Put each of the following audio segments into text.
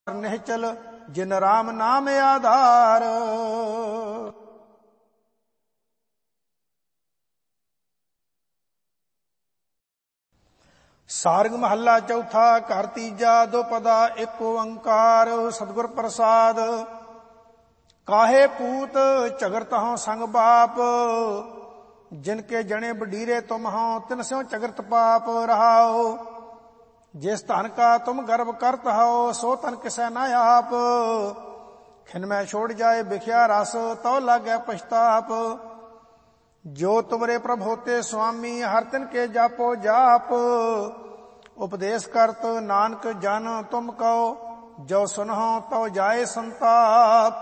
ਨਿਹਚਲ ਜਿਨ ਰਾਮ ਨਾਮ ਆਧਾਰ। ਸਾਰੰਗ ਮਹੱਲਾ ਚੌਥਾ। ਘਰ ਤੀਜਾ। ਦੁਪਦਾ ਏਕ ਓੰਕਾਰ ਸਤਿਗੁਰ ਪ੍ਰਸਾਦ। ਕਾਹੇ ਪੂਤ ਝਗਰਤ ਹਉ ਸੰਗ ਬਾਪ, ਜਿਨ ਕੇ ਜਣੇ ਬਡੀਰੇ ਤੁਮ ਹਉ ਤਿਨ ਸਿਉ ਝਗਰਤ ਪਾਪ। ਰਹਾਉ ਜਿਸ ਧਨ ਕਾ ਤੁਮ ਗਰਭ ਕਰਤ ਹਉ, ਸੋ ਧਨ ਕਿਸੈ ਨਾ ਆਪ। ਖਿਨ ਮੈਂ ਛੋੜ ਜਾਏ ਬਿਖਿਆ ਰਸ, ਤਉ ਲਾਗੈ ਪਛਤਾਪ। ਜੋ ਤੁਮਰੇ ਪ੍ਰਭ ਹੋਤੇ ਸੁਆਮੀ, ਹਰ ਤਿਨ ਕੇ ਜਾਪੋ ਜਾਪ। ਉਪਦੇਸ਼ ਕਰਤ ਨਾਨਕ ਜਨ ਤੁਮ ਕਉ, ਜੋ ਸੁਨਹੁ ਤਉ ਜਾਏ ਸੰਤਾਪ।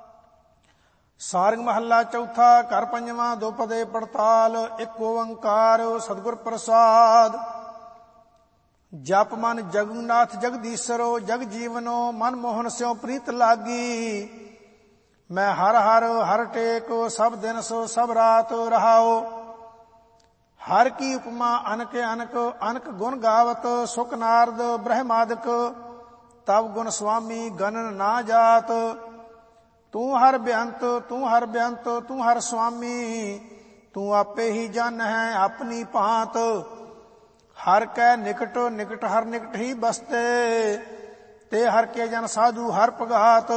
ਸਾਰੰਗ ਮਹੱਲਾ ਚੌਥਾ। ਘਰ ਪੰਜਵਾਂ। ਦੁਪਦੇ ਪੜਤਾਲ ਏਕ ਓੰਕਾਰ ਸਤਿਗੁਰ ਪ੍ਰਸਾਦ। ਜਪ ਮਨ ਜਗੁਨਾਥ ਜਗਦੀਸ਼ਰੋ, ਜਗ ਜੀਵਨੋ ਮਨ ਮੋਹਨ ਸਿਉ ਪ੍ਰੀਤ ਲਾਗੀ। ਮੈਂ ਹਰ ਹਰ ਹਰ ਟੇਕ, ਸਭ ਦਿਨ ਸੋ ਸਭ ਰਾਤ। ਰਹਾਉ ਹਰ ਕੀ ਉਪਮਾ ਅਨਕ ਅਨਕ, ਅਨਕ ਗੁਣ ਗਾਵਤ। ਸੁਖ ਨਾਰਦ ਬ੍ਰਹਮਾਦਿਕ, ਤਬ ਗੁਣ ਸੁਆਮੀ ਗਣਨ ਨਾ ਜਾਤ। ਤੂੰ ਹਰ ਬੇਅੰਤ ਤੂੰ ਹਰ ਬੇਅੰਤ, ਤੂੰ ਹਰ ਸੁਆਮੀ। ਤੂੰ ਆਪੇ ਹੀ ਜਨ ਹੈ ਆਪਣੀ ਭਾਂਤ। ਹਰ ਕੈ ਨਿਕਟ ਨਿਕਟ ਹਰ ਨਿਕਟ ਹੀ ਬਸਤੇ, ਤੇ ਹਰ ਕੇ ਜਨ ਸਾਧੂ ਹਰ ਭਗਾਤ।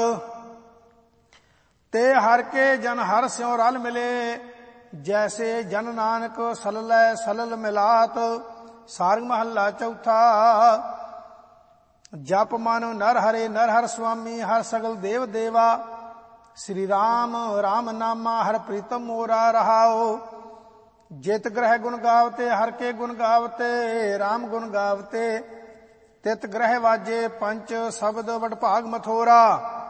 ਤੇ ਹਰ ਕੇ ਜਨ ਹਰ ਸਿਉ ਰਲ ਮਿਲੇ, ਜੈਸੇ ਜਨ ਨਾਨਕ ਸਲਲੈ ਸਲਲ ਮਿਲਾਤ। ਸਾਰੰਗ ਮਹੱਲਾ ਚੌਥਾ। ਜਪ ਮਨ ਨਰ ਹਰੇ ਨਰ ਹਰ ਸੁਆਮੀ, ਹਰ ਸਗਲ ਦੇਵ ਦੇਵਾ। ਸ੍ਰੀ ਰਾਮ ਰਾਮ ਨਾਮਾ ਹਰ ਪ੍ਰੀਤਮ ਮੋਰਾ। ਰਹਾਉ ਜਿਤ ਗ੍ਰਹਿ ਗੁਣ ਗਾਵਤੇ, ਹਰ ਕੇ ਗੁਣ ਗਾਵਤੇ। ਰਾਮ ਗੁਣ ਗਾਵਤੇ ਤਿਤ ਗ੍ਰਹਿ ਵਾਜੇ, ਪੰਚ ਸ਼ਬਦ ਵਡਭਾਗ ਮਥੋਰਾ।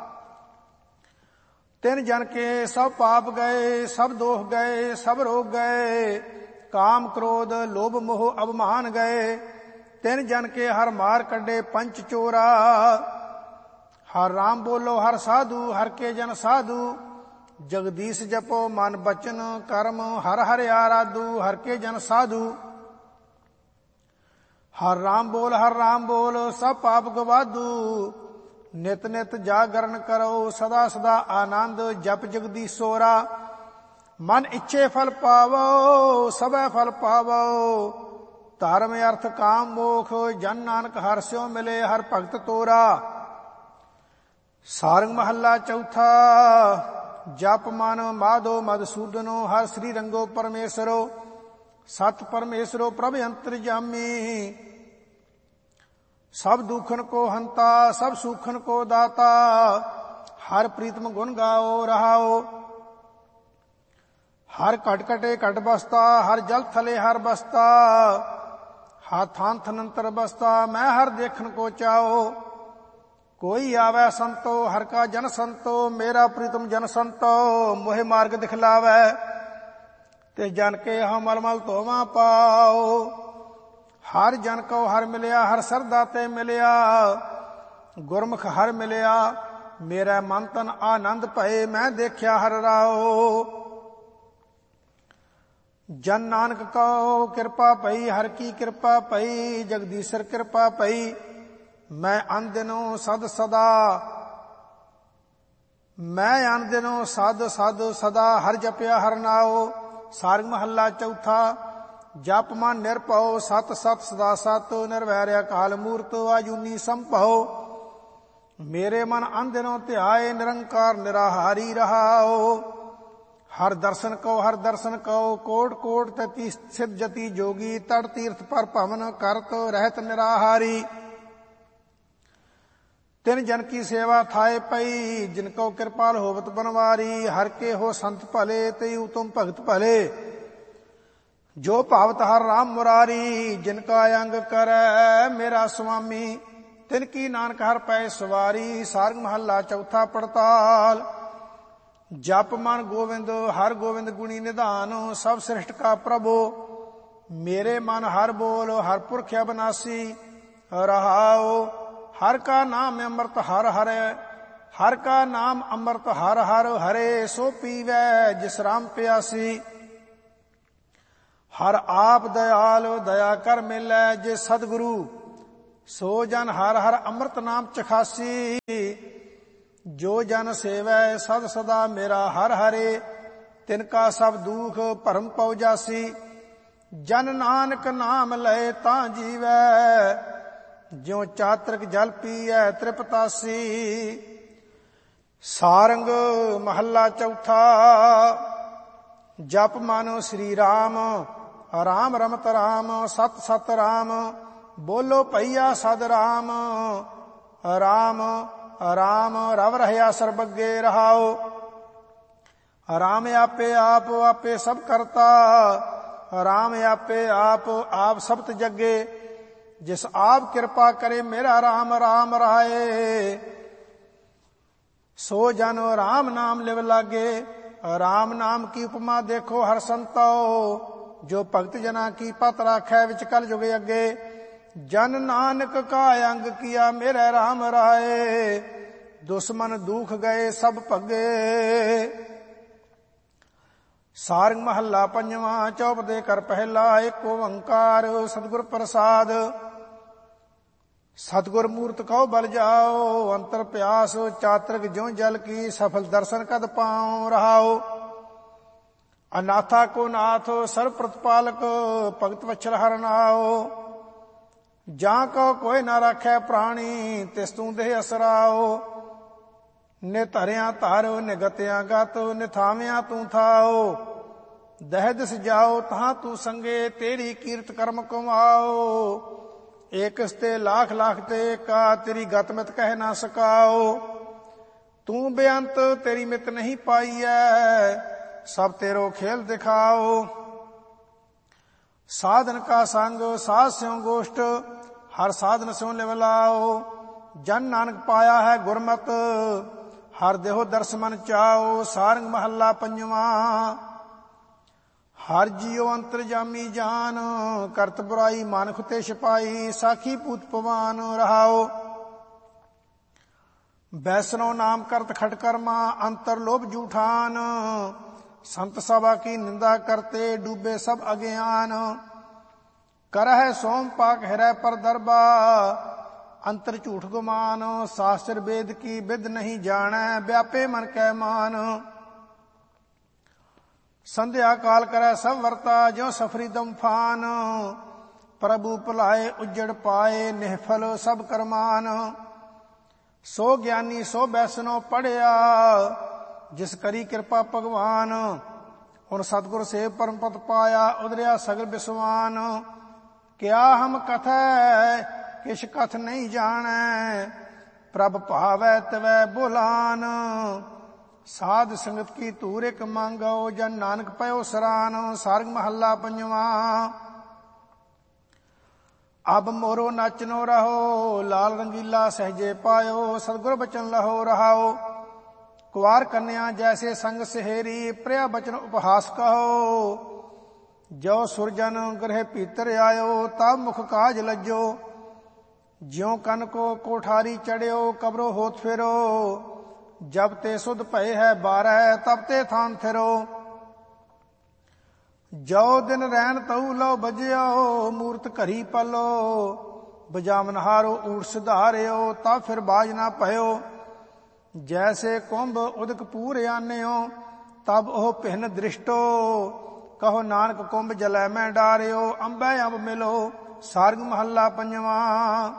ਤਿਨ ਜਨ ਕੇ ਸਭ ਪਾਪ ਗਏ, ਸਭ ਦੋਖ ਗਏ, ਸਭ ਰੋਗ ਗਏ। ਕਾਮ ਕ੍ਰੋਧ ਲੋਭ ਮੋਹ ਅਭਮਾਨ ਗਏ। ਤਿਨ ਜਨ ਕੇ ਹਰ ਮਾਰ ਕੱਢੇ ਪੰਚ ਚੋਰਾ। ਹਰ ਰਾਮ ਬੋਲੋ ਹਰ ਸਾਧੂ, ਹਰ ਕੇ ਜਨ ਸਾਧੂ। ਜਗਦੀਸ਼ ਜਪੋ ਮਨ ਬਚਨ ਕਰਮ, ਹਰ ਹਰ ਆਰਾਧੂ। ਹਰ ਕੇ ਜਨ ਸਾਧੂ। ਹਰ ਰਾਮ ਬੋਲ ਸਭ ਪਾਪ ਗਵਾਦੂ। ਨਿਤ ਨਿਤ ਜਾਗਰਨ ਕਰੋ, ਸਦਾ ਸਦਾ ਆਨੰਦ। ਜਪ ਜਗਦੀਸ਼ੋਰਾ ਮਨ ਇੱਛੇ ਫਲ ਪਾਵੋ, ਸਭੈ ਫਲ ਪਾਵੋ। ਧਰਮ ਅਰਥ ਕਾਮ ਮੋਖ, ਜਨ ਨਾਨਕ ਹਰਿ ਸਿਉ ਮਿਲੇ। ਹਰ ਭਗਤ ਤੋਰਾ। ਸਾਰੰਗ ਮਹੱਲਾ ਚੌਥਾ। ਜਪ ਮਨ ਮਾਧੋ ਮਧੂਸੂਦਨੋ, ਹਰ ਸ੍ਰੀ ਰੰਗੋ ਪਰਮੇਸ਼ਰੋ। ਸਤ ਪਰਮੇਸ਼ਰੋ ਪ੍ਰਭ ਅੰਤਰਜਾਮੀ। ਸਭ ਦੁਖਨ ਕੋ ਹੰਤਾ, ਸਭ ਸੁਖਨ ਕੋ ਦਾਤਾ। ਹਰ ਪ੍ਰੀਤਮ ਗੁਣ ਗਾਓ। ਰਹਾਓ ਹਰ ਘਟ ਘਟੇ ਘਟ ਬਸਤਾ, ਹਰ ਜਲ ਥਲੇ ਹਰ ਬਸਤਾ। ਹਰ ਥਾਨ ਥਨੰਤਰ ਬਸਤਾ, ਮੈਂ ਹਰ ਦੇਖਣ ਕੋ ਚਾਓ। ਕੋਈ ਆਵੈ ਸੰਤੋ, ਹਰ ਕਾ ਜਨ ਸੰਤੋ। ਮੇਰਾ ਪ੍ਰੀਤਮ ਜਨ ਸੰਤੋ, ਮੋਹਿ ਮਾਰਗ ਦਿਖਲਾਵੈ। ਤੇ ਜਨ ਕੇ ਹਉ ਮਲਮਲ ਧੋਵਾਂ ਪਾਓ। ਹਰ ਜਨ ਕਉ ਹਰ ਮਿਲਿਆ, ਹਰ ਸਰਦਾ ਤੇ ਮਿਲਿਆ। ਗੁਰਮੁਖ ਹਰ ਮਿਲਿਆ, ਮੇਰਾ ਮਨ ਤਨ ਆਨੰਦ ਭਏ। ਮੈਂ ਦੇਖਿਆ ਹਰ ਰਾਓ। ਜਨ ਨਾਨਕ ਕਉ ਕਿਰਪਾ ਪਈ, ਹਰ ਕੀ ਕਿਰਪਾ ਪਈ। ਜਗਦੀਸ਼ਰ ਕਿਰਪਾ ਪਈ, ਮੈਂ ਅਨਦਿਨੋ ਸਦ ਸਦਾ। ਮੈਂ ਅਨਦਿਨੋ ਸਦ ਸਦ ਸਦਾ, ਹਰ ਜਪਿਆ ਹਰ ਨਾਉ। ਸਾਰੰਗ ਮਹੱਲਾ ਚੌਥਾ। ਜਪ ਮਨ ਨਿਰਭਉ, ਸਤ ਸਤ ਸਦਾ ਸਤ। ਨਿਰਵੈਰ ਅਕਾਲ ਮੂਰਤ, ਆਜੂਨੀ ਸੰਭਉ। ਮੇਰੇ ਮਨ ਅਨਦਿਨੋ ਧਿਆਏ, ਨਿਰੰਕਾਰ ਨਿਰਾਹਾਰੀ। ਰਹਾਉ ਹਰ ਦਰਸ਼ਨ ਕਉ ਹਰ ਦਰਸ਼ਨ ਕਉ। ਕੋਟ ਕੋਟ ਤਤੀ ਸਿਧ ਜਤੀ ਜੋਗੀ। ਤੜ ਤੀਰਥ ਪਰ ਭਵਨ ਕਰਤ ਰਹਿਤ ਨਿਰਾਹਾਰੀ। ਤਿਨ ਜਨ ਕੀ ਸੇਵਾ ਥਾਏ ਪਈ, ਜਿਨ ਕਉ ਕਿਰਪਾਲ ਹੋਵਤ ਬਨਵਾਰੀ। ਹਰ ਕੇ ਹੋ ਸੰਤ ਭਲੇ, ਤੇ ਉਤਮ ਭਗਤ ਭਲੇ। ਜੋ ਭਾਵਤ ਹਰ ਰਾਮ ਮੁਰਾਰੀ। ਜਿਨ ਕਾ ਅੰਗ ਕਰੈ ਮੇਰਾ ਸੁਆਮੀ, ਤਿਨ ਕੀ ਨਾਨਕ ਹਰ ਪੈ ਸਵਾਰੀ। ਸਾਰੰਗ ਮਹੱਲਾ ਚੌਥਾ ਪੜਤਾਲ। ਜਪ ਮਨ ਗੋਵਿੰਦ, ਹਰ ਗੋਵਿੰਦ ਗੁਣੀ ਨਿਧਾਨ। ਸਭ ਸ੍ਰਿਸ਼ਟ ਕਾ ਪ੍ਰਭੂ, ਮੇਰੇ ਮਨ ਹਰ ਬੋਲ। ਹਰ ਪੁਰਖ ਅਬਨਾਸੀ। ਰਹਾਉ ਹਰ ਕਾ ਨਾਮ ਅੰਮ੍ਰਿਤ ਹਰ ਹਰੈ। ਹਰ ਕਾ ਨਾਮ ਅੰਮ੍ਰਿਤ ਹਰ ਹਰ ਹਰੇ। ਸੋ ਪੀਵੈ ਜਿਸ ਰਾਮ ਪਿਆਸੀ। ਹਰ ਆਪ ਦਇਆਲ, ਦਇਆ ਕਰ ਮਿਲੈ। ਜੇ ਸਤਿਗੁਰੂ ਸੋ ਜਨ ਹਰ ਹਰ ਅੰਮ੍ਰਿਤ ਨਾਮ ਚਖਾਸੀ। ਜੋ ਜਨ ਸੇਵੈ ਸਦ ਸਦਾ ਮੇਰਾ ਹਰ ਹਰੇ, ਤਿਨ ਕਾ ਸਭ ਦੁਖ ਭਰਮ ਪਉ ਜਾਸੀ। ਜਨ ਨਾਨਕ ਨਾਮ ਲਏ ਤਾਂ ਜੀਵੈ, ਜਿਉ ਚਾਤ੍ਰਿਕ ਜਲ ਪੀਐ ਤ੍ਰਿਪਤਾਸੀ। ਸਾਰੰਗ ਮਹੱਲਾ ਚੌਥਾ। ਜਪ ਮਨ ਸ੍ਰੀ ਰਾਮ, ਰਾਮ ਰਮਤ ਰਾਮ, ਸਤ ਸਤ ਰਾਮ। ਬੋਲੋ ਭਈਆ ਸਦ ਰਾਮ, ਰਾਮ ਰਾਮ ਰਵ ਰਹਿਆ ਸਰਬੱਗੇ ਰਹਾਓ। ਰਾਮ ਆਪੇ ਆਪ ਆਪੇ ਸਭ ਕਰਤਾ, ਰਾਮ ਆਪੇ ਆਪ ਆਪ ਸਬਤ ਜੱਗੇ। ਜਿਸ ਆਪ ਕਿਰਪਾ ਕਰੇ ਮੇਰਾ ਰਾਮ ਰਾਮ ਰਾਏ, ਸੋ ਜਨ ਰਾਮ ਨਾਮ ਲਿਵ ਲਾਗੇ। ਰਾਮ ਨਾਮ ਕੀ ਉਪਮਾ ਦੇਖੋ ਹਰ ਸੰਤੋ, ਜੋ ਭਗਤ ਜਨਾ ਕੀ ਪਤ ਰਾਖੈ ਵਿਚ ਕਲ ਜੁਗ ਅੱਗੇ। ਜਨ ਨਾਨਕ ਕਾ ਅੰਗ ਕੀਆ ਮੇਰੇ ਰਾਮ ਰਾਏ, ਦੁਸ਼ਮਨ ਦੁਖ ਗਏ ਸਭ ਭੱਗੇ। ਸਾਰੰਗ ਮਹੱਲਾ ਪੰਜਵਾਂ। ਚੌਪਦੇ ਕਰ ਪਹਿਲਾ। ਏਕ ਓੰਕਾਰ ਸਤਿਗੁਰ ਪ੍ਰਸਾਦ। ਸਤਿਗੁਰ ਮੂਰਤ ਕਉ ਬਲ ਜਾਓ, ਅੰਤਰ ਪਿਆਸ ਚਾਤ੍ਰਿਕ ਜਿਉ ਜਲ ਕੀ। ਸਫਲ ਦਰਸ਼ਨ ਕਦ ਪਾਉ ਰਹਾਓ। ਅਨਾਥਾ ਕੋ ਨਾਥ ਸਰਬ ਪ੍ਰਤਪਾਲਕ, ਭਗਤ ਵਛਲ ਹਰਿ ਨਾਉ। ਜਾਂ ਕੋ ਕੋਈ ਨਾ ਰਾਖੈ ਪ੍ਰਾਣੀ, ਤਿਸ ਤੂੰ ਦੇਹ ਅਸਰਾਓ। ਨਿਤ ਹਰਿਆ ਧਰ ਨਿਗਤਿਆ ਗਤ, ਨਿਥਾਵਿਆ ਤੂੰ ਥਾਓ। ਦਹਿ ਦਿਸ ਜਾਓ ਤਹਾਂ ਤੂੰ ਸੰਗੇ, ਤੇਰੀ ਕੀਰਤ ਕਰਮ ਕਮਾਓ। ਏਕਸ ਤੇ ਲਾਖ ਲਾਖ ਤੇ ਕਾ, ਤੇਰੀ ਗਤ ਮਿਤ ਕਹਿ ਨਾ ਸਕਾਓ। ਤੂੰ ਬੇਅੰਤ ਤੇਰੀ ਮਿਤ ਨਹੀਂ ਪਾਈਐ, ਸਭ ਤੇਰੋ ਖੇਲ ਦਿਖਾਓ। ਸਾਧਨ ਕਾ ਸੰਗ ਸਾਧ ਸਿਉ ਗੋਸ਼ਟ, ਹਰ ਸਾਧਨ ਸਿਉ ਲਿਵ ਲਾਓ। ਜਨ ਨਾਨਕ ਪਾਇਆ ਹੈ ਗੁਰਮਤ, ਹਰ ਦੇਹੋ ਦਰਸ ਮਨ ਚਾਓ। ਸਾਰੰਗ ਮਹੱਲਾ ਪੰਜਵਾਂ। ਹਰ ਜੀਉ ਅੰਤਰਜਾਮੀ ਜਾਨ, ਕਰਤ ਬੁਰਾਈ ਮਾਨੁਖ ਤੇ ਛਪਾਈ। ਸਾਖੀ ਪੂਤ ਪਵਾਨ ਰਹਾਓ। ਬੈਸਨੋ ਨਾਮ ਕਰਤ ਖਟ ਕਰਮਾ, ਅੰਤਰ ਲੋਭ ਜੂਠਾਨ। ਸੰਤ ਸਭਾ ਕੀ ਨਿੰਦਾ ਕਰਤੇ, ਡੂਬੇ ਸਭ ਅਗਿਆਨ। ਕਰਹਿ ਸੋਮ ਪਾਕ ਹਿਰੈ ਪਰ ਦਰਬਾ, ਅੰਤਰ ਝੂਠ ਗੁਮਾਨ। ਸ਼ਾਸਤਰ ਵੇਦ ਕੀ ਵਿਦ ਨਹੀਂ ਜਾਣੈ, ਵਿਆਪੇ ਮਨ ਕੈ ਮਾਨ। ਸੰਧਿਆ ਕਾਲ ਕਰੈ ਸਭ ਵਰਤਾ, ਜਿਉ ਸਫਰੀ ਦਮਫਾਨ। ਪ੍ਰਭੂ ਭੁਲਾਏ ਉਜੜ ਪਾਏ, ਨਿਹਫਲ ਸਭ ਕਰਮਾਨ। ਸੋ ਗਿਆਨੀ ਸੋ ਬੈਸਨੋ ਪੜਿਆ, ਜਿਸ ਕਰੀ ਕਿਰਪਾ ਭਗਵਾਨ। ਹੁਣ ਸਤਿਗੁਰ ਸੇਵ ਪਰਮ ਪਦ ਪਾਇਆ, ਉਦਰਿਆ ਸਗਲ ਬਿਸਵਾਨ। ਕਿਆ ਹਮ ਕਥੈ ਕਿਛ ਕਥ ਨਹੀਂ ਜਾਣੈ, ਪ੍ਰਭ ਭਾਵੈ ਤਵੈ ਬੋਲਾਨ। ਸਾਧ ਸੰਗਤ ਕੀ ਧੂਰ ਇਕ ਮੰਗੋ, ਜਨ ਨਾਨਕ ਪਇਓ ਸਰਾਨ। ਸਾਰੰਗ ਮਹੱਲਾ ਪੰਜਵਾਂ। ਅਬ ਮੋਰੋ ਨਾਚਨੋ ਰਹੋ, ਲਾਲ ਰੰਗੀਲਾ ਸਹਜੇ ਪਾਇਓ। ਸਤਿਗੁਰ ਬਚਨ ਲਹੋ ਰਹਾਓ। ਕੁਵਾਰ ਕੰਨਿਆ ਜੈਸੇ ਸੰਗ ਸਹੇਰੀ, ਪ੍ਰਿਆ ਬਚਨ ਉਪਹਾਸ ਕਹੋ। ਜੋ ਸੁਰਜਨ ਗ੍ਰਹਿ ਭੀਤਰ ਆਇਓ, ਤਬ ਮੁਖ ਕਾਜ ਲੱਜੋ। ਜਿਉ ਕਨ ਕੋ ਕੋਠਾਰੀ ਚੜਿਓ, ਕਬਰੋ ਹੋਤ ਫਿਰੋ। ਜਬ ਤੇ ਸੁਧ ਭਏ ਹੈ ਬਾਰੈ, ਤਬ ਤੇ ਥਾਨ ਫਿਰੋ। ਜੋ ਦਿਨ ਰੈਣ ਤਉ ਲਉ ਬਜਿਓ, ਮੂਰਤ ਘਰੀ ਪਲੋ। ਬਜਾਵਨ ਹਾਰੋ ਊਠ ਸਿਧਾਰਿਓ, ਤਬ ਫਿਰ ਬਾਜ ਨਾ ਭਇਓ। ਜੈਸੇ ਕੁੰਭ ਉਦਕ ਪੂਰ ਆਨਿਓ, ਤਬ ਉਹ ਭਿੰਨ ਦ੍ਰਿਸ਼ਟੋ। ਕਹੋ ਨਾਨਕ ਕੁੰਭ ਜਲੈ ਮੈਂ ਡਾਰਿਓ, ਅੰਬੈ ਅੰਬ ਮਿਲੋ। ਸਾਰੰਗ ਮਹੱਲਾ ਪੰਜਵਾਂ।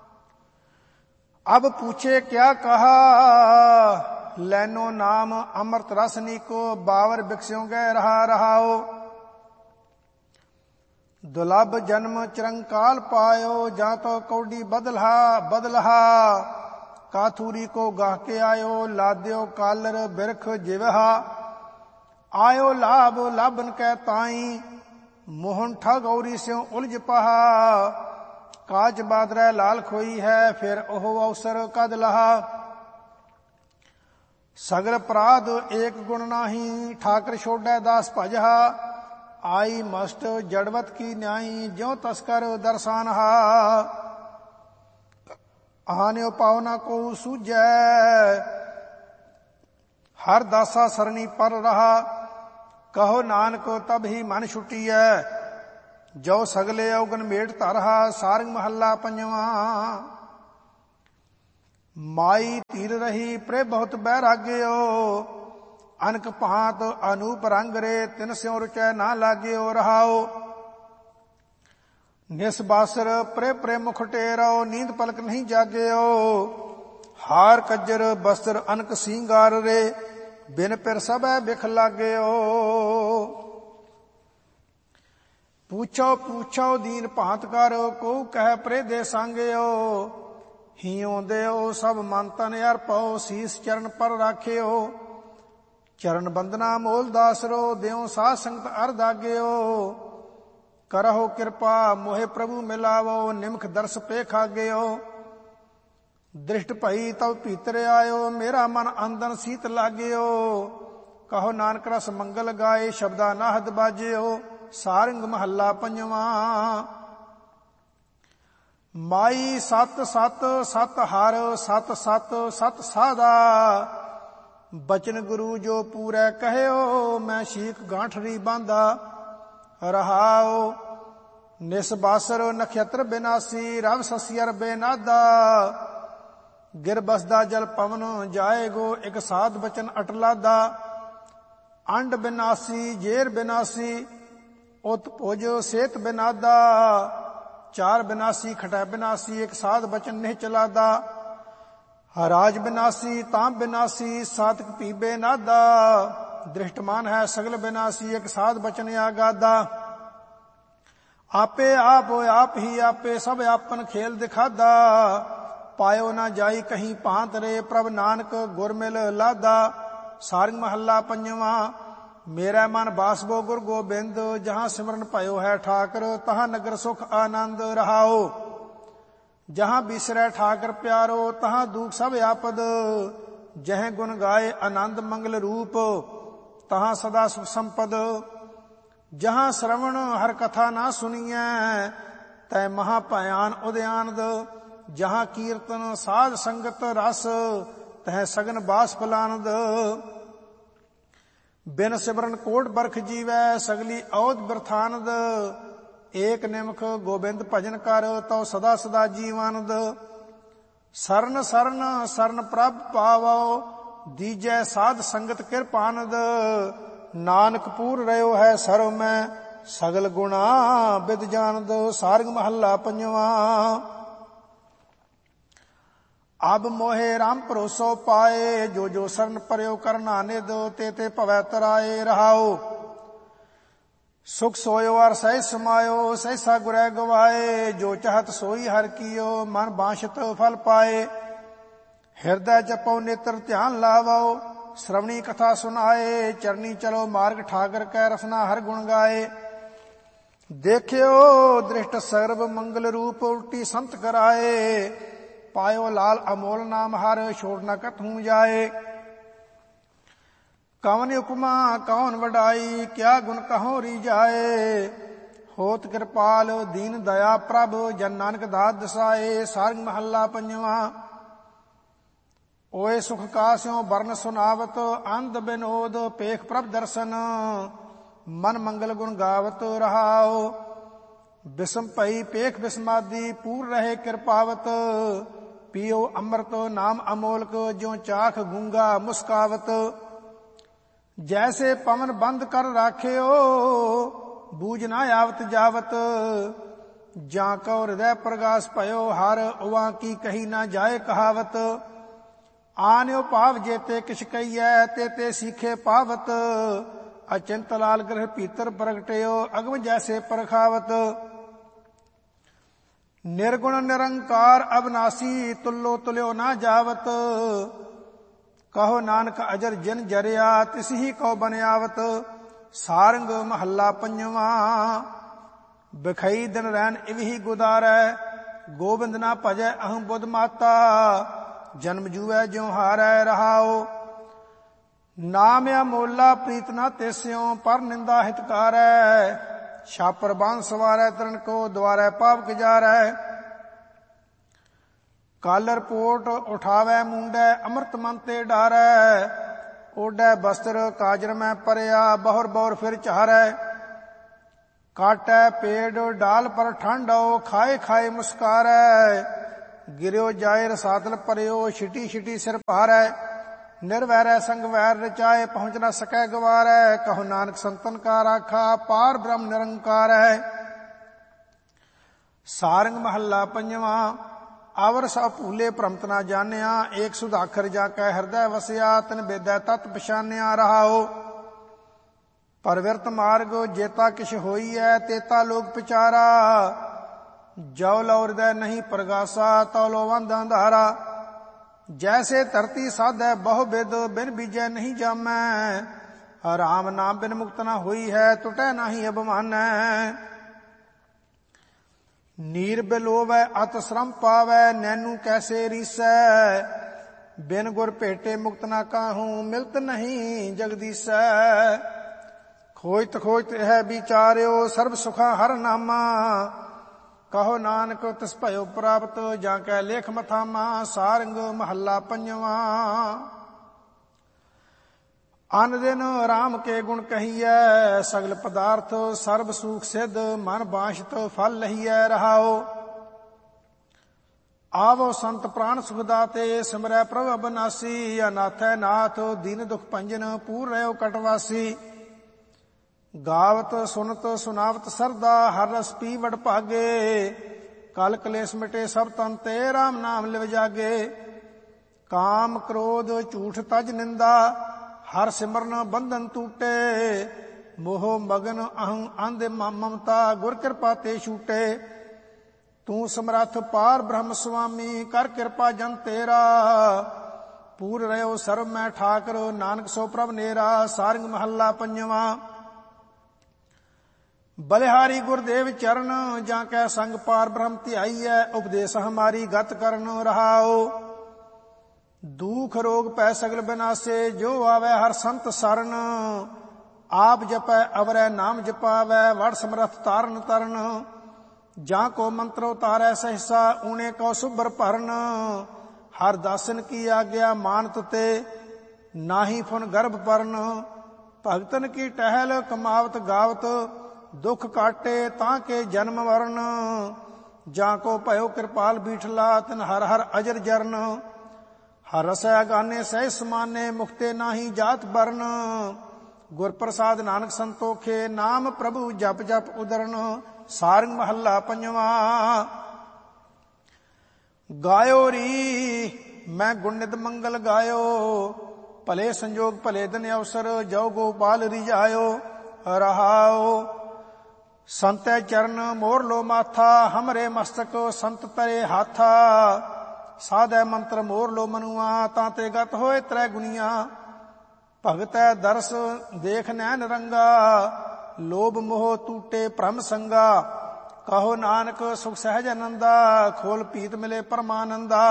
ਅਬ ਪੂਛੇ ਕਿਆ ਕਹਾ, ਲੈਨੋ ਨਾਮ ਅੰਮ੍ਰਿਤ ਰਸ ਨੀਕੋ। ਬਾਵਰ ਬਿਕਸਿਓ ਗਏ ਰਹਾ ਰਹਾਓ। ਦੁਲਭ ਜਨਮ ਚਿਰੰਕਾਲ ਪਾਇਓ, ਜਾਂ ਤੋ ਕੌਡੀ ਬਦਲਹਾ ਬਦਲਹਾ। ਕਾਥੂਰੀ ਕੋ ਗਾਹ ਕੇ ਆਇਓ, ਲਾਦਿਓ ਕਾਲਰ ਬਿਰਖ ਜਿਵਹਾ। ਆਇਓ ਲਾਭ ਲਾਭਨ ਕੈ ਤਾਈ, ਮੋਹਨ ਠਗ ਔਰੀ ਸਿਉ ਉਲਝ ਪਹਾ। ਕਾਜ ਬਾਦਰੈ ਲਾਲ ਖੋਈ ਹੈ, ਫਿਰ ਉਹ ਅਵਸਰ ਕਦ ਲਹਾ। ਸਗਲ ਅਪਰਾਧ ਏਕ ਗੁਣ ਨਾਹੀ, ਠਾਕਰ ਛੋੜੈ ਦਾਸ ਭਜਹਾ। ਆਈ ਮਸਟ ਜੜਵਤ ਕੀ ਨਿਆਈ, ਜਿਉ ਤਸਕਰ ਦਰਸਾਨਹਾ। ਆਨਿਓ ਪਾਵਨਾ ਕੋ ਸੂਝੈ, ਹਰ ਦਾਸਾ ਸਰਣੀ ਪਰ ਰਹਾ। ਕਹੋ ਨਾਨਕ ਤਬ ਹੀ ਮਨ ਛੁਟੀਐ, ਜੋ ਸਗਲੇ ਔਗਨ ਮੇਟ ਧਰਹਾ। ਸਾਰੰਗ ਮਹੱਲਾ ਪੰਜਵਾਂ। ਮਾਈ ਧੀਰ ਰਹੀ ਪ੍ਰੇ ਬਹੁਤ ਬੈਰਾਗਿਓ। ਅਨਕ ਭਾਂਤ ਅਨੂਪ ਰੰਗ ਰੇ ਤਿਨ ਸਿਉ ਰੁਚੈ ਨਾ ਲਾਗਿਓ। ਰਹਾਓ ਨਿਸ ਬਾਸਰ ਪ੍ਰੇ ਪ੍ਰੇ ਮੁਖ ਟੇਰੋ। ਨੀਂਦ ਪਲਕ ਨਹੀਂ ਜਾਗਿਓ। ਹਾਰ ਕੱਜਰ ਬਸਤਰ ਅਨਕ ਸਿੰਗਾਰ ਰੇ ਬਿਨ ਪਿਰ ਸਭੈ ਬਿਖ ਲਾਗਿਓ। ਪੁੱਛੋ ਪੁੱਛੋ ਦੀਨ ਭਾਂਤ ਕਰ ਕੋ ਕਹਿ ਪ੍ਰੇ ਦੇ ਸੰਗਿਓ। ਹੀਉ ਦਿਓ ਸਭ ਮਨ ਤਨ ਅਰਪਉ ਸੀਸ ਚਰਨ ਪਰ ਰਾਖਿਓ। ਚਰਨ ਬੰਦਨਾ ਮੋਲ ਦਾਸਰੋ ਦਿਓ ਸਾਧ ਸੰਗਤ ਅਰ ਦਾਗਿਓ। ਕਰਹੁ ਕਿਰਪਾ ਮੋਹਿ ਪ੍ਰਭੂ ਮਿਲਾਵੋ ਨਿਮਖ ਦਰਸ ਪੇ ਖਾਗਿਓ। ਦ੍ਰਿਸ਼ਟ ਭਈ ਤਵ ਭੀਤਰ ਆਇਓ ਮੇਰਾ ਮਨ ਅੰਦਨ ਸੀਤ ਲਾਗਿਓ। ਕਹੋ ਨਾਨਕ ਰਸ ਮੰਗਲ ਗਾਏ ਸ਼ਬਦਾ ਨਾਹਦ ਬਾਜਿਓ। ਸਾਰੰਗ ਮਹੱਲਾ ਪੰਜਵਾਂ। ਮਾਈ ਸਤ ਸਤ ਸਤ ਹਰ ਸਤ ਸਤ ਸਤ ਸਾਧਾ। ਬਚਨ ਗੁਰੂ ਜੋ ਪੂਰੈ ਕਹਿਓ ਮੈਂ ਸ਼ੀਕ ਗਾਂਠਰੀ ਬਾਂਧਾ। ਰਹਾਓ ਨਿਸ ਬਾਸਰ ਨਖੇਤਰ ਬਿਨਾਸੀ ਰਵ ਸਸਿਅਰ ਬੇਨਾਦਾ। ਗਿਰ ਬਸਦਾ ਜਲ ਪਵਨ ਜਾਏਗੋ ਇਕ ਸਾਧ ਬਚਨ ਅਟਲਾਦਾ। ਅੰਡ ਬਿਨਾਸੀ ਜੇਰ ਬਿਨਾਸੀ ਉਤ ਭੁਜ ਸੇਤ ਬਿਨਾਦਾ। ਚਾਰ ਬਿਨਾਸੀ ਖਟੈ ਬਿਨਾਸੀ ਇਕ ਸਾਧ ਬਚਨ ਨਹੀਂ ਚਲਾਦਾ। ਰਾਜ ਬਿਨਾਸੀ ਤਾਮ ਬਿਨਾਸੀ ਸਾਤਕ ਪੀਬੇ ਨਾਦਾ। ਦ੍ਰਿਸ਼ਟਮਾਨ ਹੈ ਸਗਲ ਬਿਨਾਸੀ ਇਕ ਸਾਧ ਬਚਨ ਆਗਾਦਾ। ਆਪੇ ਆਪ ਆਪ ਹੀ ਆਪੇ ਸਭ ਆਪਨ ਖੇਲ ਦਿਖਾਦਾ। ਪਾਇਓ ਨਾ ਜਾਈ ਕਹੀਂ ਭਾਂਤ ਰੇ ਪ੍ਰਭ ਨਾਨਕ ਗੁਰ ਮਿਲ ਲਾਦਾ। ਸਾਰੰਗ ਮਹੱਲਾ ਪੰਜਵਾਂ। ਮੇਰਾ ਮਨ ਬਾਸਬੋ ਗੁਰ ਗੋਬਿੰਦ ਜਹਾਂ ਸਿਮਰਨ ਭਇਓ ਹੈ ਠਾਕਰ ਤਹਾਂ ਨਗਰ ਸੁਖ ਆਨੰਦ। ਰਹਾਓ ਜਹਾਂ ਬਿਸਰੈ ਠਾਕਰ ਪਿਆਰੋ ਤਹਾਂ ਦੁਖ ਸਭ ਆਪਦ। ਜਹ ਗੁਣ ਗਾਏ ਆਨੰਦ ਮੰਗਲ ਰੂਪ ਤਹਾਂ ਸਦਾ ਸੁਖ ਸੰਪਦ। ਜਹਾਂ ਸ਼ਰਵਣ ਹਰ ਕਥਾ ਨਾ ਸੁਣੀਐ ਤੈ ਮਹਾ ਭਿਆਨ ਉਦਿਆਨਦ। ਜਹਾਂ ਕੀਰਤਨ ਸਾਧ ਸੰਗਤ ਰਸ ਤਹ ਸਗਨ ਬਾਸ ਫਲਾਨਦ। ਬਿਨ ਸਿਮਰਨ ਕੋਟ ਬਰਖ ਜੀਵੈ ਸਗਲੀ ਔਦ ਬਿਰਥਾਨਦ। ਏਕ ਨਿਮਖ ਗੋਬਿੰਦ ਭਜਨ ਕਰ ਤਉ ਸਦਾ ਸਦਾ ਜੀਵਾਨੰਦ। ਸਰਨ ਸਰਨ ਸਰਨ ਪ੍ਰਭ ਪਾਵੋ ਦੀਜੈ ਸਾਧ ਸੰਗਤ ਕਿਰਪਾਨੰਦ। ਨਾਨਕ ਪੂਰ ਰਹਿਓ ਹੈ ਸਰਵ ਮੈਂ ਸਗਲ ਗੁਣਾ ਬਿਦ ਜਾਨਦ। ਸਾਰੰਗ ਮਹੱਲਾ ਪੰਜਵਾਂ। ਅਬ ਮੋਹਿ ਰਾਮ ਭਰੋਸੋ ਪਾਏ ਜੋ ਜੋ ਸਰਨ ਪਰਿਓ ਕਰਨਾ ਨਿਦ ਤੇ ਤੇ ਭਵੈ ਤਰਾਏ। ਰਹਾਓ ਸੁਖ ਸੋਇਓ ਅਰ ਸਹਿ ਸਮਾਇਓ ਸਹਿਸਾ ਗੁਰੈ ਗਵਾਏ। ਜੋ ਚਾਹਤ ਸੋਈ ਹਰ ਕੀਓ ਮਨ ਬਾਸ਼ਤ ਫਲ ਪਾਏ। ਹਿਰਦੈ ਜਪਉ ਨੇਤਰ ਧਿਆਨ ਲਾਵੋ ਸ਼੍ਰਵਣੀ ਕਥਾ ਸੁਨਾਏ। ਚਰਨੀ ਚਲੋ ਮਾਰਗ ਠਾਕਰ ਕੈ ਰਸਨਾ ਹਰ ਗੁਣ ਗਾਏ। ਦੇਖਿਓ ਦ੍ਰਿਸ਼ਟ ਸਰਬ ਮੰਗਲ ਰੂਪ ਉਲਟੀ ਸੰਤ ਕਰਾਏ। ਪਾਇਓ ਲਾਲ ਅਮੋਲ ਨਾਮ ਹਰ ਛੋੜ ਨ ਕਥੂ ਜਾਏ। ਕਵਨ ਉਪਮਾ ਕੌਣ ਵਡਾਈ ਕਿਆ ਗੁਣ ਕਹੋ ਰੀਜਾਏ। ਹੋਤ ਕਿਰਪਾਲ ਦੀਨ ਦਇਆ ਪ੍ਰਭ ਜਨ ਨਾਨਕ ਦਾਤ ਦਸਾਏ। ਸਾਰੰਗ ਮਹੱਲਾ ਪੰਜਵਾਂ। ਓਏ ਸੁਖ ਕਾਸਿਓ ਬਰਨ ਸੁਨਾਵਤ ਅੰਧ ਬਿਨੋਦ ਪੇਖ ਪ੍ਰਭ ਦਰਸ਼ਨ ਮਨ ਮੰਗਲ ਗੁਣ ਗਾਵਤ। ਰਹਾਓ ਬਿਸਮ ਭਈ ਪੇਖ ਬਿਸਮਾਦੀ ਪੂਰ ਰਹੇ ਕਿਰਪਾਵਤ। ਪੀਓ ਅੰਮ੍ਰਿਤ ਨਾਮ ਅਮੋਲਕ ਜਿਉ ਚਾਖ ਗੂੰਗਾ ਮੁਸਕਾਵਤ। ਜੈਸੇ ਪਵਨ ਬੰਦ ਕਰ ਰਾਖਿਓ ਬੂਝ ਨਾ ਆਵਤ ਜਾਵਤ। ਜਾਂ ਕਉ ਹਿਰਦੈ ਪ੍ਰਗਾਸ ਭਇਓ ਹਰ ਉਹਾਂ ਕੀ ਕਹੀ ਨਾ ਜਾਏ ਕਹਾਵਤ। ਆਨਿਓ ਭਾਵ ਜੇਤੇ ਕਿਛ ਕਹੀਐ ਤੇ ਤੇ ਸੀਖੇ ਪਾਵਤ। ਅਚਿੰਤ ਲਾਲ ਗ੍ਰਹਿ ਭੀਤਰ ਪ੍ਰਗਟਿਓ ਅਗਮ ਜੈਸੇ ਪਰਖਾਵਤ। ਨਿਰਗੁਣ ਨਿਰੰਕਾਰ ਅਬਨਾਸੀ ਤੁਲੋ ਤੁਲਿਓ ਨਾ ਜਾਵਤ। ਕਹੋ ਨਾਨਕ ਅਜਰ ਜਿਨ ਜਰਿਆ ਤਿਸ ਹੀ ਕਉ ਬਨਿਆਵਤ। ਸਾਰੰਗ ਮਹੱਲਾ ਪੰਜਵਾਂ। ਬਿਖਈ ਦਿਨ ਰੈਨ ਇਵਹੀ ਗੁਦਾਰੈ ਗੋਬਿੰਦ ਨਾ ਭਜੈ ਅਹੰ ਬੁੱਧ ਮਾਤਾ। ਜਨਮ ਜੂਐ ਜਿਉ ਹਾਰੈ। ਰਹਾਓ ਨਾਮ ਅਮੋਲਾ ਪ੍ਰੀਤ ਨਾ ਤੇਸਿਓ ਪਰ ਨਿੰਦਾ ਹਿਤਕਾਰੈ। ਛਾਪਰ ਬਾਂਧ ਸਵਾਰੈ ਤਰਨ ਕੋ ਦੁਆਰੈ ਪਾਪ ਗੁਜਾਰੈ। ਕਾਲਰ ਪੋਟ ਉਠਾਵੈ ਮੁੰਡੈ ਅੰਮ੍ਰਿਤ ਮਨ ਤੇ ਡਾਰੈ। ਓਡੈ ਬਸਤਰ ਕਾਜਰ ਮੈਂ ਪਰਿਆ ਬਹੁਰ ਬੌਰ ਫਿਰ ਚਾਰੈ। काटै पेड़ डाल पर ठंडो, खाए खाए मुस्कारै। गिरियो जाए रसातल परयो, छिटी छिटी सिर भारै। निर्वैरै संग वैर रचाए, पहुँच न सकै गवारै। कहो नानक संतन का राखा, पार ब्रह्म निरंकार है। सारंग महला पंजवा। आवर सा भूले भ्रमत ना जानिया, एक सुधाखर जाकै हृदय वसिया। तिन बेदै तत पछानिया रहाओ। परविरत मार्ग जेता किछ होई है, तेता लोक पिचारा। जौ लो हृदय नहीं प्रगासा, तौ लो वंद अंधारा। जैसे धरती साधै बहु बिद, बिन बीजै नहीं जामै। राम नाम बिन मुक्त न होई है, टुटै नाही अभिमानै। नीर बिलोवै अत श्रम पावै, नैनू कैसे रीसै। बिन गुर भेटे मुक्त न काहूँ, मिलत नहीं जगदीसै। खोजत खोजत है विचार्यो, सर्ब सुखा हर नामा। कहो नानक तिस भयो प्राप्त, जाकै लेख मथामा। सारंग महला पंजवा। अन दिन राम के गुण कहिए, सगल पदार्थ सर्व सुख सिद्ध। मन बांछत फल लहिए रहाओ। आवो संत प्राण सुख दाते, सिमरै प्रभ अबनासी। अनाथै नाथ दीन दुख भंजन, पूर रहो कटवासी। गावत सुनत सुनावत सरदा, हर रस पी वड भागे। कल कलेस मिटे सब तन ते, राम नाम लिव जागे। काम क्रोध झूठ तज निंदा, हर सिमरन बंधन टूटे। मोह मगन अहं अंध ममता, गुर कृपा ते छूटे। तू समरथ पार ब्रह्म स्वामी, कर कृपा जन तेरा। पूर रहो सर्व मैं ठाकर, नानक सो प्रभ नेरा। सारंग महला पंजवा। बलिहारी गुरदेव चरण, जाकै संग पार ब्रह्म ध्याईयै। उपदेश हमारी गत करन रहाओ। दुख रोग पै सगल बिनासे, जो आवे हर संत सरन। आप जपै अवरै नाम जपावै, वड समरथ तारन तरन। जाको मंत्र उतारै सहसा, ऊणे को सुभर भरन। हर दासन की आज्ञा मानत ते, नाही फुन गर्भ परन। भगतन की टहल कमावत गावत, दुख काटे ताके जन्म वरण। जाको भयो कृपाल बीठला, तिन हर हर अजर जरन। हर रसै गाने सह समाने, मुक्ते नाही जात बरन। गुर प्रसाद नानक संतोखे, नाम प्रभु जप जप उदरन। सारंग महला पंजवा। गायो री मैं गुण नित मंगल गायो, भले संजोग भले दिन अवसर। जो गोपाल रिझायो रहाओ। संतै चरण मोर लो माथा, हमरे मस्तक संत तरे हाथा। साधै मंत्र मोर लो मनुआ, ताते गत होए त्रै गुनिया। भगतै दरस देख नैन रंगा, लोभ मोह टूटे भ्रम संगा। कहो नानक सुख सहज आनंदा, खोल पीत मिले परमानंदा।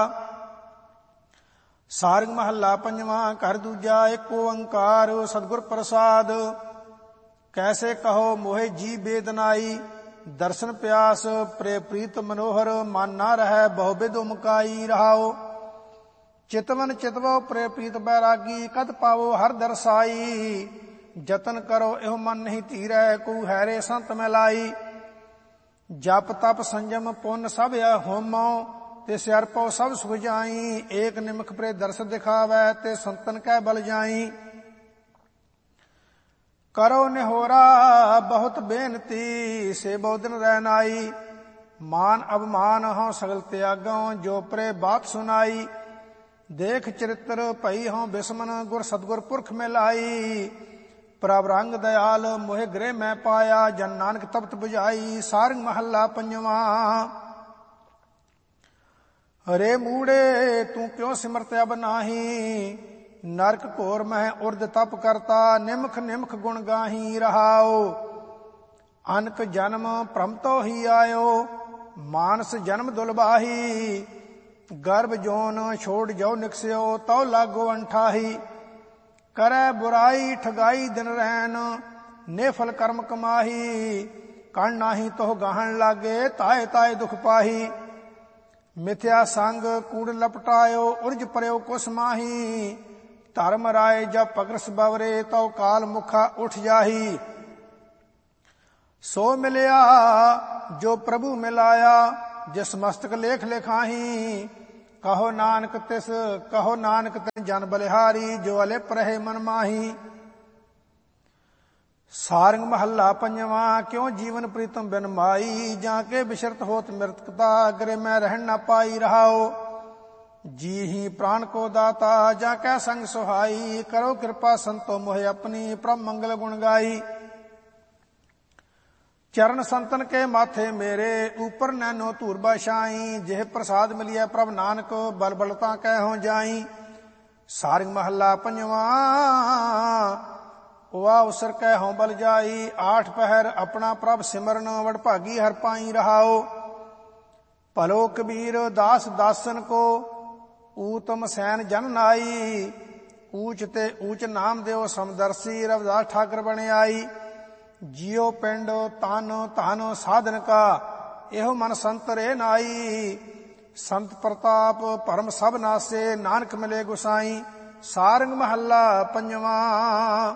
सारंग महला पंजवा। घर दूजा। एक ओंकार सतगुर प्रसाद। कैसे कहो मोहे जी बेदनाई, दर्शन प्यास प्रे प्रीत मनोहर। मन ना रहे बहुबिद उमकाई रहाओ। चितवन चितवो प्रे प्रीत बैरागी, कद पावो हर दरसाई। जतन करो एहो मन नहीं धीरै, को हैरे संत मिलाई। जप तप संयम पुन सब होमो, ते सिरपो सब सुख जाई। एक निमख प्रे दर्श दिखावै, ते संतन कै बल जाई। करो निहोरा बहुत बेनती, से बहु दिन रहनाई। मान अवमान हों सगल त्यागों, जो प्रे बात सुनाई। देख चरित्र भई हों बिस्मन, गुर सतगुर पुरख मिलाई। प्रभ रंग दयाल मोहे गृह मैं पाया, जन नानक तपत बुझाई। सारंग महला पंजवा। हरे मूड़े तू क्यों सिमरत अब नाही, नरक घोर मह उर्द तप करता। निमख निमख गुण गाही रहाओ। अनक जन्म भ्रम तो ही आयो, मानस जन्म दुलबाही। गर्भ जोन छोड़ जो निकस्यो, तो लागो अंठाही। करे बुराई ठगाई दिन रहन, नेफल कर्म कमाही। कण नाही तो गाहन लागे, ताए ताए दुख पाही। मिथ्या संग कूड़ लपटायो, उर्ज परयो कुस माही। धर्म राय जब पगरस बवरे, तो काल मुखा उठ जाही। ਸੋ ਮਿਲਿਆ ਜੋ ਪ੍ਰਭੂ ਮਿਲਾਇਆ, ਜਿਸ ਮਸਤਕ ਲੇਖ ਲਿਖਾਹੀ। ਕਹੋ ਨਾਨਕ ਤਿਨ ਜਨ ਬਲਿਹਾਰੀ, ਜੋ ਅਲਿਪ ਰਹੇ ਮਨ ਮਾਹੀ। ਸਾਰੰਗ ਮਹੱਲਾ ਪੰਜਵਾਂ। ਕਿਉ ਜੀਵਨ ਪ੍ਰੀਤਮ ਬਿਨ ਮਾਈ, ਜਾਂ ਕੇ ਬਿਸ਼ਰਤ ਹੋਤ ਮ੍ਰਿਤਕਤਾ, ਗਰੇ ਮੈਂ ਰਹਿਣ ਨਾ ਪਾਈ ਰਹਾਓ। ਜੀ ਹੀ ਪ੍ਰਾਣ ਕੋ ਦਾਤਾ, ਜਾਂ ਕੈ ਸੰਗ ਸੁਹਾਈ, ਕਰੋ ਕਿਰਪਾ ਸੰਤੋ ਮੋਹਿ ਆਪਣੀ, ਪ੍ਰਭ ਮੰਗਲ ਗੁਣ ਗਾਈ। ਚਰਨ ਸੰਤਨ ਕੇ ਮਾਥੇ ਮੇਰੇ, ਉਪਰ ਨੈਨੋ ਧੂਰ ਬਾਸ਼ਾਈ, ਜਿਹ ਪ੍ਰਸਾਦ ਮਿਲਿਆ ਪ੍ਰਭ ਨਾਨਕ, ਬਲ ਬਲਤਾ ਕਹਿ ਜਾਈ। ਸਾਰੰਗ ਮਹੱਲਾ ਪੰਜਵਾਂ। ਵਾ ਉਸਰ ਕਹਿ ਹਉ ਬਲ ਜਾਈ, ਆਠ ਪਹਿਰ ਆਪਣਾ ਪ੍ਰਭ ਸਿਮਰਨ, ਵਡਭਾਗੀ ਹਰ ਪਾਈ ਰਹਾਓ। ਭਲੋ ਕਬੀਰ ਦਾਸ ਦਾਸਨ ਕੋ, ਊਤਮ ਸੈਨ ਜਨ ਨਾਈ, ਊਚ ਤੇ ਊਚ ਨਾਮ ਦਿਓ ਸਮਦਰਸੀ, ਰਵਿਦਾਸ ਠਾਕਰ ਬਣ ਆਈ। ਜਿਉ ਪਿੰਡ ਧਨ ਸਾਧਨ ਕਾ, ਇਹੋ ਮਨ ਸੰਤ ਰੇ ਨਾਈ। ਸੰਤ ਪ੍ਰਤਾਪ ਭਰਮ ਸਭ ਨਾਸੇ, ਨਾਨਕ ਮਿਲੇ ਗੁਸਾਈ। ਸਾਰੰਗ ਮਹੱਲਾ ਪੰਜਵਾਂ।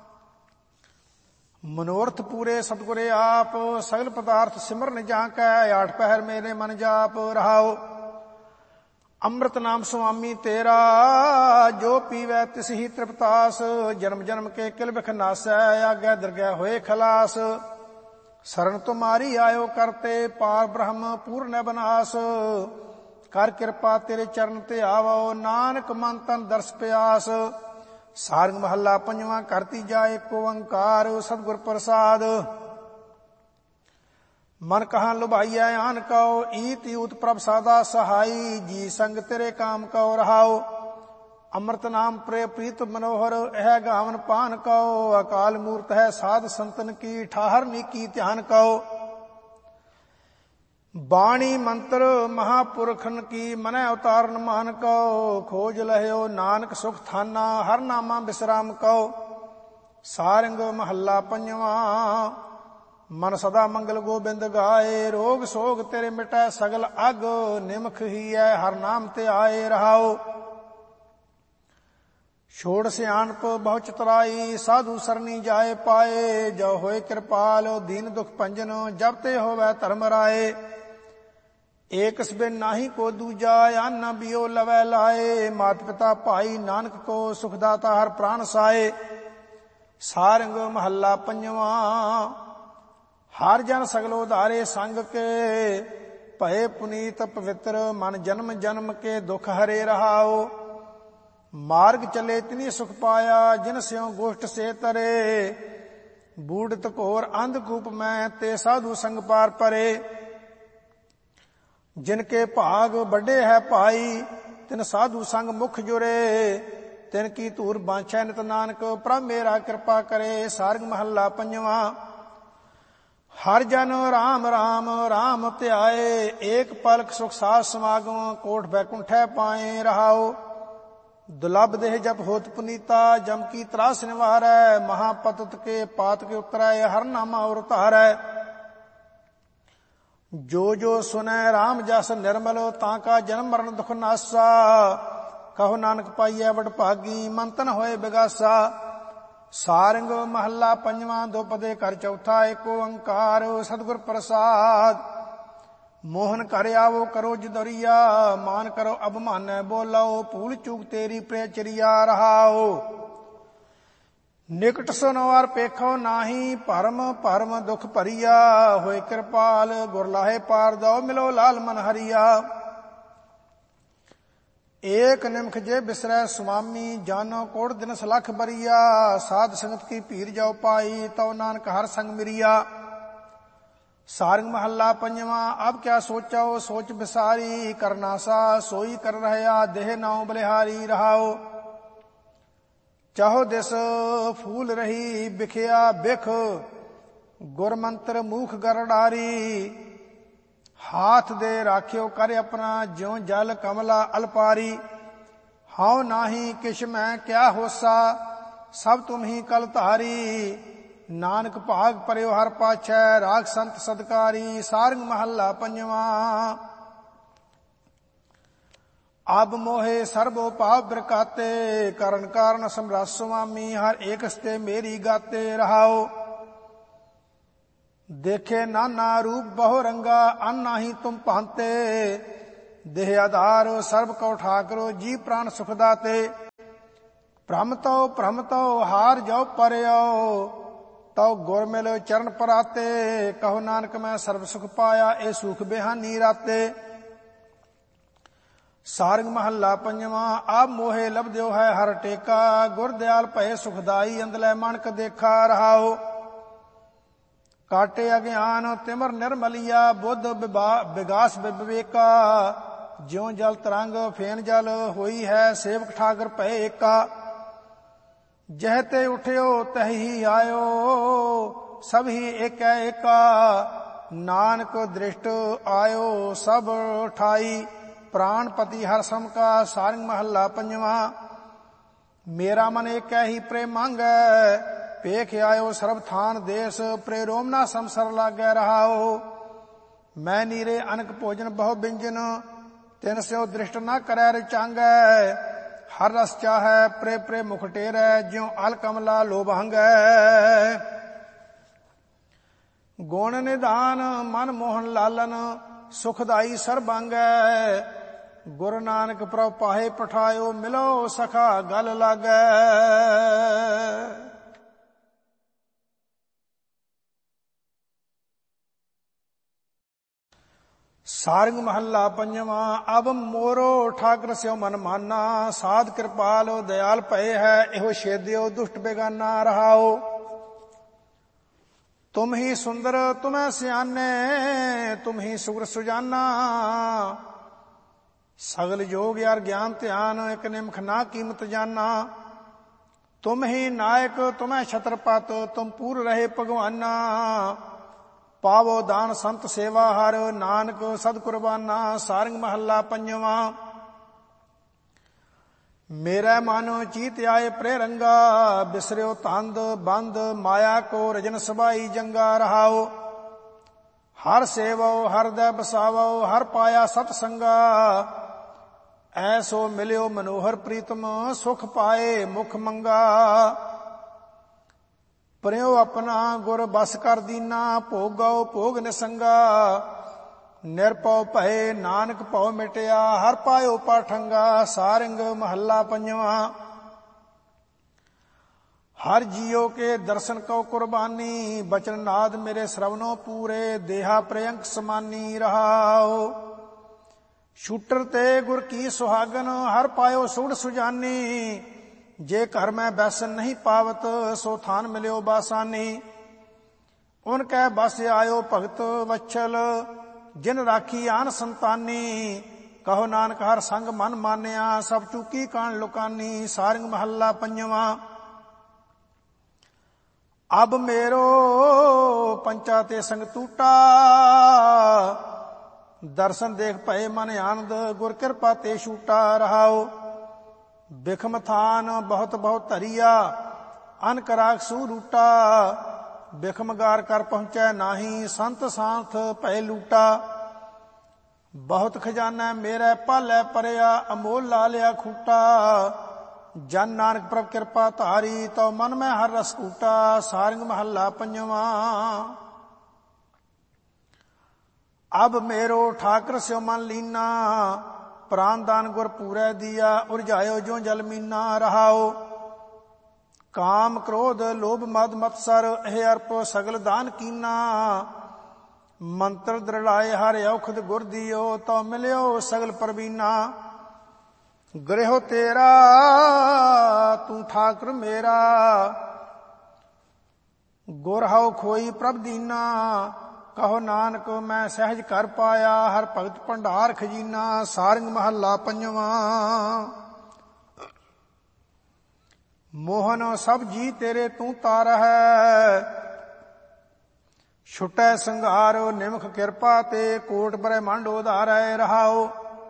ਮਨੋਰਥ ਪੂਰੇ ਸਤਿਗੁਰੇ ਆਪ, ਸਗਲ ਪਦਾਰਥ ਸਿਮਰਨ ਜਾਂ ਕੈ, ਆਠ ਪਹਿਰ ਮੇਰੇ ਮਨ ਜਾਪ ਰਹਾਓ। ਅੰਮ੍ਰਿਤ ਨਾਮ ਸੁਆਮੀ ਤੇਰਾ, ਜੋ ਪੀਵੈ ਤਿਸ ਹੀ ਤ੍ਰਿਪਤਾਸ, ਜਨਮ ਜਨਮ ਕੇ ਕਿਲ ਬਿਖ ਨਾਸੈ, ਆਗੈ ਦਰਗਹਿ ਹੋਏ ਖਲਾਸ। ਸਰਨ ਤੁਮਾਰੀ ਆਇਓ ਕਰਤੇ, ਪਾਰ ਬ੍ਰਹਮ ਪੂਰਨ ਬਨਾਸ। ਕਰ ਕਿਰਪਾ ਤੇਰੇ ਚਰਨ ਤੇ ਆਵੋ, ਨਾਨਕ ਮਨ ਤਨ ਦਰਸ ਪਿਆਸ। ਸਾਰੰਗ ਮਹੱਲਾ ਪੰਜਵਾਂ। ਕਰਤੀ ਜਾਏ ਏਕ ਓੰਕਾਰ, ਸਤਿਗੁਰ ਪ੍ਰਸਾਦ। ਮਨ ਕਹਾਂ ਲੁਭਾਈਐ ਆਨ ਕਉ, ਈਤ ਊਤ ਪ੍ਰਭ ਸਾਦਾ ਸਹਾਈ, ਜੀ ਸੰਗ ਤੇਰੇ ਕਾਮ ਕਉ ਰਹਾਓ। ਅੰਮ੍ਰਿਤ ਨਾਮ ਪ੍ਰੀਤ ਮਨੋਹਰ, ਇਹ ਗਾਵਨ ਪਾਨ ਕਉ, ਅਕਾਲ ਮੂਰਤ ਹੈ ਸਾਧ ਸੰਤਨ ਕੀ, ਠਾਹਰ ਨੀਕੀ ਧਿਆਨ ਕਉ। ਬਾਣੀ ਮੰਤਰ ਮਹਾਪੁਰਖਨ ਕੀ, ਮਨੈ ਉਤਾਰਨ ਮਾਨ ਕਉ, ਖੋਜ ਲਹਿਓ ਨਾਨਕ ਸੁਖ ਥਾਨਾ, ਹਰ ਨਾਮਾ ਬਿਸਰਾਮ ਕਉ। ਸਾਰੰਗ ਮਹੱਲਾ ਪੰਜਵਾਂ। ਮਨ ਸਦਾ ਮੰਗਲ ਗੋਬਿੰਦ ਗਾਏ, ਰੋਗ ਸੋਗ ਤੇਰੇ ਮਿਟੈ ਸਗਲ ਅਗ, ਨਿਮਖ ਹੀ ਹੈ ਹਰ ਨਾਮ ਤੇ ਆਏ ਰਹਾਓ। ਛੋੜ ਸਿਆਣਪ ਬਹੁ ਚਤੁਰਾਈ, ਸਾਧੂ ਸਰਨੀ ਜਾਏ ਪਾਏ, ਜੋ ਹੋਏ ਕਿਰਪਾਲ ਦੀਨ ਦੁਖ ਭੰਜਨ, ਜਬ ਤੇ ਹੋਵੈ ਧਰਮ ਰਾਏ। ਏਕਸ ਬਿਨ ਨਾਹੀ ਕੋ ਦੂਜਾ, ਅੰਨ ਬਿਓ ਲਵੈ ਲਾਏ, ਮਾਤ ਪਿਤਾ ਭਾਈ ਨਾਨਕ ਕੋ, ਸੁਖ ਦਾਤਾ ਹਰ ਪ੍ਰਾਨ ਸਾਏ। ਸਾਰੰਗ ਮਹੱਲਾ ਪੰਜਵਾਂ। ਹਰ ਜਨ ਸਗਲੋ ਉਧਾਰੇ ਸੰਗ ਕੇ, ਭਏ ਪੁਨੀਤ ਪਵਿੱਤਰ, ਮਨ ਜਨਮ ਜਨਮ ਕੇ ਦੁਖ ਹਰੇ ਰਹਾਓ। ਮਾਰਗ ਚਲੇ ਤਿਨੀ ਸੁਖ ਪਾਇਆ, ਜਿਨ ਸਿਉ ਗੋਸ਼ਟ ਸੇ ਤਰੇ, ਬੂੜਤ ਘੋਰ ਅੰਧਕੂਪ ਮੈਂ, ਤੇ ਸਾਧੂ ਸੰਗ ਪਾਰ ਪਰੇ। ਜਿਨ ਕੇ ਭਾਗ ਵੱਡੇ ਹੈ ਭਾਈ, ਤਿਨ ਸਾਧੂ ਸੰਗ ਮੁਖ ਜੁਰੇ, ਤਿਨ ਕੀ ਧੂਰ ਬਾਂਛੈ ਨਿਤ ਨਾਨਕ, ਪ੍ਰਭ ਮੇਰਾ ਕਿਰਪਾ ਕਰੇ। ਸਾਰੰਗ ਮਹੱਲਾ ਪੰਜਵਾਂ। ਹਰ ਜਨ ਰਾਮ ਰਾਮ ਰਾਮ ਧਿਆਏ, ਏਕ ਪਲਕ ਸੁਖ ਸਾਧ ਸਮਾਗਮ, ਕੋਟ ਬੈਕੁੰਠੈ ਪਾਏ ਰਹਾਓ। ਦੁਲਭ ਦੇਹ ਜਪ ਹੋਤ ਪੁਨੀਤਾ, ਜਮ ਕੀ ਤਰਾਸ ਨਿਵਾਰੈ, ਮਹਾਪਤਤ ਕੇ ਪਾਤ ਕੇ ਉਤਰੈ, ਹਰ ਨਾਮਾ ਔਰ ਧਾਰੈ। ਜੋ ਜੋ ਸੁਨੈ ਰਾਮ ਜਸ ਨਿਰਮਲ, ਤਾਂ ਕਾ ਜਨਮ ਮਰਨ ਦੁਖ ਨਾਸਾ, ਕਹੋ ਨਾਨਕ ਪਾਈਐ ਵਡਭਾਗੀ, ਮਨ ਤਨ ਹੋਏ ਬਿਗਾਸਾ। ਸਾਰੰਗ ਮਹੱਲਾ ਪੰਜਵਾਂ। ਦੁਪਦੇ ਘਰ ਚੌਥਾ। ਏਕ ਓੰਕਾਰ ਸਤਿਗੁਰ ਪ੍ਰਸਾਦ। ਮੋਹਨ ਘਰ ਆਵੋ ਕਰੋ ਜਦਰੀਆ, ਮਾਨ ਕਰੋ ਅਭਮਾਨੈ ਬੋਲੋ, ਭੂਲ ਚੂਕ ਤੇਰੀ ਪ੍ਰੇਚਰੀਆ ਰਹਾਓ। ਨਿਕਟ ਸੁਨਵਾਰ ਪੇਖੋ ਨਾਹੀ, ਭਰਮ ਭਰਮ ਦੁਖ ਭਰੀਆ, ਹੋਏ ਕਿਰਪਾਲ ਗੁਰ ਲਾਹੇ ਪਾਰ ਦਓ, ਮਿਲੋ ਲਾਲ ਮਨ ਹਰੀਆ। ਏਕ ਨਿਮਖ ਜੇ ਬਿਸਰੈ ਸੁਆਮੀ, ਜਾਨੋ ਕੋੜ ਦਿਨਸ ਲਖ ਬਰੀਆ, ਸਾਧ ਸੰਗਤ ਕੀ ਭੀਰ ਜਾਓ ਪਾਈ, ਤਉ ਨਾਨਕ ਹਰ ਸੰਗ ਮਿਰੀਆ। ਸਾਰੰਗ ਮਹੱਲਾ ਪੰਜਵਾਂ। ਅਬ ਕਿਆ ਸੋਚਾਓ ਸੋਚ ਬਿਸਾਰੀ, ਕਰਨਾਸਾ ਸੋਈ ਕਰ ਰਹਿਆ, ਦੇਹ ਨਾਉ ਬਲਿਹਾਰੀ ਰਹਾਓ। ਚਾਹੋ ਦਿਸ ਫੂਲ ਰਹੀ ਬਿਖਿਆ ਬਿਖ, ਗੁਰ ਮੰਤਰ ਮੂਖ ਗਰੜਾਰੀ, ਹਾਥ ਦੇ ਰਾਖਿਓ ਕਰ ਆਪਣਾ, ਜਿਉ ਜਲ ਕਮਲਾ ਅਲਪਾਰੀ। ਹਉ ਨਾਹੀ ਕਿਛ ਮੈਂ ਕਿਆ ਹੋਸਾ, ਸਭ ਤੁਮ ਹੀ ਕਲ ਧਾਰੀ, ਨਾਨਕ ਭਾਗ ਪਰਿਓ ਹਰ ਪਾਛੈ, ਰਾਖ ਸੰਤ ਸਦਕਾਰੀ। ਸਾਰੰਗ ਮਹੱਲਾ ਪੰਜਵਾਂ। ਅਬ ਮੋਹੇ ਸਰਬੋ ਭਾਵ ਬਿਰਕਾਤੇ, ਕਰਨ ਕਾਰਨ ਸਮਰੱਥ ਸੁਆਮੀ, ਹਰ ਏਕਸ ਤੇ ਮੇਰੀ ਗਾਤੇ ਰਹਾਓ। देखे नाना रूप बहु रंगा अन नाही तुम पांते देह आधार सर्व को ठाकरो जी प्राण सुख दाते भ्रम तो हार जाओ परयो तो गुर मिलो चरण पर आते कहो नानक मैं सर्व सुख पाया ए सुख बेहानी राते। सारंग महला पंजवा आप मोहे लब दियो है हर टेका गुर दयाल भय सुखदाई अंदलै मानक देखा रहाओ काटे अज्ञान तिमर निर्मलिया बुद्ध विगास विवेका ज्यों जल तरंग फेन जल होई है सेवक ठाकर भय एका जहते उठ्यो तही आयो सब ही एक एका नानक दृष्ट आयो सब ठाई प्राणपति हर सम का। सारंग महला पंजवा मेरा मन एक ही प्रेम मांगै पेख आयो सर्व थान देश प्रेरोमना संसर लागे रहाओ मैं नीरे अनक भोजन बहु व्यंजन तिन स्यो दृष्ट न करे रचांगै हर रस चाहै प्रे प्रे मुख टेरै ज्यों अल कमला लोभांगै गुण निधान मन मोहन लालन सुखदाई सर्बांगै गुरु नानक प्रभ पाहे पठायो मिलो सखा गल लागै। सारंग महला पंजवा अब मोरो ठाकर स्यो मन माना साध कृपाल दयाल भय है एहो छेदियो दुष्ट बेगाना रहाओ तुम ही सुंदर तुम्हें सियाने तुम ही सुग्र सुजाना सगल योग यार ज्ञान ध्यान एक निमख ना कीमत जाना तुम ही नायक तुम्हें छत्रपत तुम पूर रहे भगवाना पावो दान संत सेवा हर नानक सद कुर्बाना। सारंग महला पंजवा मेरा मानो चीत आए प्रेरंगा बिसरियो तंद बंद माया को रजन सबाई जंगा रहाओ हर सेवो हरदय बसावो हर पाया सतसंगा ऐसो मिलियो मनोहर प्रीतम सुख पाए मुख मंगा प्रियो अपना गुर बस कर दीना भोगो भोग निसंगा निरपौ भय नानक भौ मिटया हर पायो पाठंगा। सारंग महला पंजवा हर जियो के दर्शन को कुर्बानी बचन नाद मेरे श्रवणों पूरे देहा प्रयंक समानी रहाओ शूटर ते गुर की सुहागन हर पायो सुड़ सुजानी जे घर में बैसन नहीं पावत सो थान मिलियो बासानी उनकै बस आयो भगत वच्छल जिन राखी आन संतानी कहो नानक हर संग मन मानिया सब चूकी कान लुकानी। सारंग महला पंजवा अब मेरो पंचा ते संग टूटा दर्शन देख भय मन आनंद गुर कृपा ते छूटा रहाओ बिखम थान बहुत बहुत धरिया अन कराक सू रूटा बिखम गार कर पहुंचै नाही संत सांथ भय लूटा बहुत खजाना मेरे पालै परया अमोल लालिया खूटा जन नानक प्रभ कृपा धारी तो मन में हर रस कूटा। सारंग महला पंजवा अब मेरो ठाकर स्यो मन लीना प्राण दान गुर पूरै दिया उर्जायो जो जल मीना रहाओ काम क्रोध लोभ मद मत्सर एह अर्प सगल दान कीना मंत्र दृढ़ाए हर औखद गुर दियो तो मिलियो सगल परवीना गृह तेरा तू ठाकुर मेरा गुर हौ खोई प्रभ दीना कहो नानक मैं सहज कर पाया हर भगत भंडार खजीना। सारंग महला पंजवा मोहन सब जी तेरे तू तार है छुटै संघार निमख कृपा ते कोट ब्रह्मांड उधारै रहाओ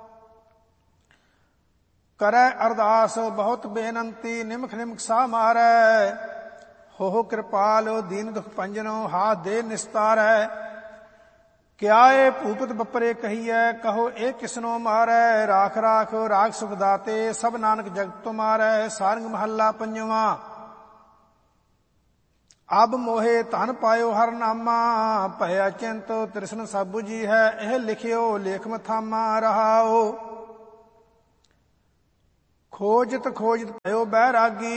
करै अरदास बहुत बेनंती निमख निमख सा मारै हो कृपाल दीन दुख पंजनो हाथ दे निस्तारै क्या ए भूपत बपरे कहिए कहो ए किसनो मारै राख राख राग सुख दाते सब नानक जगत तुम्हारै। सारंग महला पंजवा ਅਬ ਮੋਹੇ ਧਨ ਪਾਇਓ ਹਰ ਨਾਮਾ, ਭਇਆ ਚਿੰਤ ਤ੍ਰਿਸ਼ਨ ਸਭ ਬੁਝੀ ਹੈ। ਇਹ ਲਿਖਿਓ ਲੇਖ ਮਥਾਮਾ ਰਹਾਓ। ਖੋਜਤ ਖੋਜਤ ਭਇਓ ਬੈਰਾਗੀ,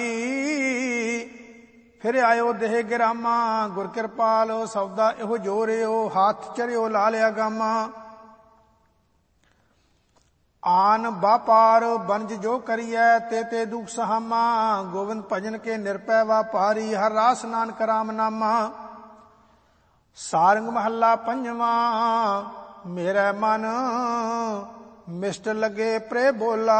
ਫਿਰ ਆਇਓ ਦੇਹ ਗਿਰਾਮਾ। ਗੁਰ ਕਿਰਪਾਲ ਸਬਦਾ ਇਹੋ ਜੋਰਿਓ, ਹੱਥ ਚਰਿਓ ਲਾ ਲਿਆ ਗਾਮਾ। ਆਨ ਵਾਪਾਰ ਬਨਜ ਜੋ ਕਰੀਐ, ਤੇ ਦੁਖ ਸਹਾਮਾ। ਗੋਬਿੰਦ ਭਜਨ ਕੇ ਨਿਰਪੈ ਵਾਪਾਰੀ, ਹਰ ਰਾਸ ਨਾਨਕ ਰਾਮ ਨਾਮਾ। ਸਾਰੰਗ ਮਹੱਲਾ ਪੰਜਵਾਂ, ਮੇਰੇ ਮਨ ਮਿਸ਼ਟ ਲਗੇ ਪ੍ਰੇ ਬੋਲਾ।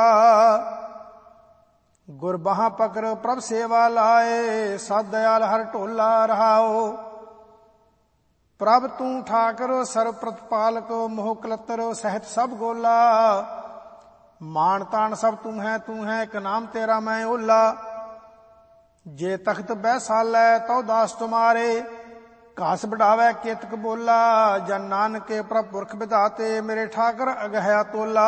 ਗੁਰ ਬਾਹਾਂ ਪਕੜ ਪ੍ਰਭ ਸੇਵਾ ਲਾਏ, ਸਤ ਦਇਆਲ ਹਰ ਢੋਲਾ ਰਹਾਓ। ਪ੍ਰਭ ਤੂੰ ਠਾਕਰ ਸਰਬ ਪ੍ਰਤਪਾਲਕ, ਮੋਹ ਕਲਤਰ ਸਹਿਤ ਸਭ ਗੋਲਾ। ਮਾਣ ਤਾਣ ਸਭ ਤੂੰ ਹੈ, ਇੱਕ ਨਾਮ ਤੇਰਾ ਮੈਂ ਓਲਾ। ਜੇ ਤਖਤ ਬੈਸਾਲੈ ਤਉ ਦਾਸ ਤੁਮਾਰੇ, ਘਾਸ ਵਡਾਵੈ ਕੇਤਕ ਬੋਲਾ। ਜਨ ਨਾਨਕੇ ਪ੍ਰਭ ਪੁਰਖ ਵਿਧਾਤੇ, ਮੇਰੇ ਠਾਕਰ ਅਗਹਿਆ ਤੋਲਾ।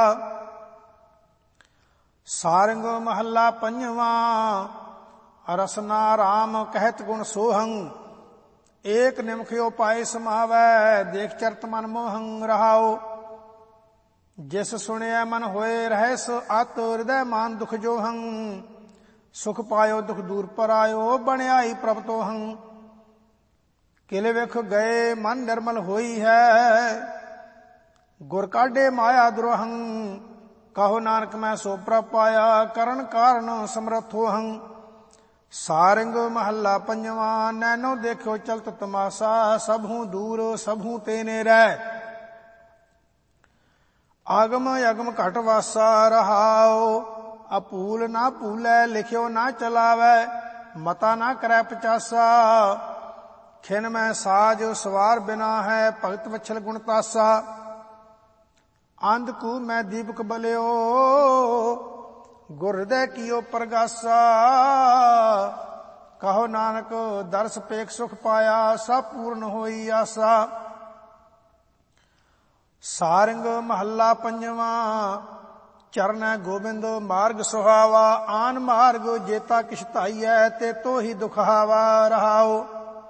ਸਾਰੰਗ ਮਹੱਲਾ ਪੰਜਵਾਂ, ਰਸਨਾ ਰਾਮ ਕਹਿਤ ਗੁਣ ਸੋਹੰ। ਏਕ ਨਿਮਖਿਓ ਪਾਏ ਸਮਾਵੈ, ਦੇਖ ਚਰਤ ਮਨ ਮੋਹੰ ਰਹਾਓ। ਜਿਸ ਸੁਣਿਆ ਮਨ ਹੋਏ ਰਹਿਸ, ਅਤ ਹਿਰਦੈ ਮਾਨ ਦੁਖ ਜੋਹੰ। ਸੁਖ ਪਾਇਓ ਦੁਖ ਦੂਰ ਪਰਾਇਓ, ਬਣਿਆਈ ਪ੍ਰਭ ਤੋਹੰ। ਕਿਲ ਵਿਖ ਗਏ ਮਨ ਨਿਰਮਲ ਹੋਈ ਹੈ, ਗੁਰ ਕਾਢੇ ਮਾਇਆ ਦੁਰਹੰ। ਕਹੋ ਨਾਨਕ ਮੈਂ ਸੋ ਪ੍ਰਭ ਪਾਇਆ, ਕਰਨ ਕਾਰਨ ਸਮਰਥ ਹੋਹੰ। ਸਾਰੰਗ ਮਹੱਲਾ ਪੰਜਵਾਂ, ਨੈਨੋ ਦੇਖਿਓ ਚਲਤ ਤਮਾਸਾ। ਸਭੂ ਦੂਰ ਸਭੂ ਤੇ ਨੇਰੈ, ਆਗਮ ਅਗਮ ਘਟ ਵਾਸਾ ਰਹਾਓ। ਅਪੂਲ ਨਾ ਭੂਲੈ, ਲਿਖਿਓ ਨਾ ਚਲਾਵੈ, ਮਤਾ ਨਾ ਕਰੈ ਪਚਾਸਾ। ਖਿਨ ਮੈਂ ਸਾਜ ਸਵਾਰ ਬਿਨਾ ਹੈ, ਭਗਤ ਵਛਲ ਗੁਣ ਤਾਸਾ। ਅੰਧਕੂ ਮੈਂ ਦੀਪਕ ਬਲਿਓ, ਗੁਰ ਹਿਰਦੈ ਕੀਓ ਪ੍ਰਗਾਸਾ। ਕਹੋ ਨਾਨਕ ਦਰਸ ਪੇਖ ਸੁਖ ਪਾਇਆ, ਸਭ ਪੂਰਨ ਹੋਈ ਆਸਾ। ਸਾਰੰਗ ਮਹੱਲਾ ਪੰਜਵਾਂ, ਚਰਨੈ ਗੋਬਿੰਦ ਮਾਰਗ ਸੁਹਾਵਾ। ਆਨ ਮਾਰਗ ਜੇਤਾ ਕਿਛ ਧਾਈਐ, ਤੇ ਤੋਹੀ ਦੁਖਾਵਾ ਰਹਾਓ।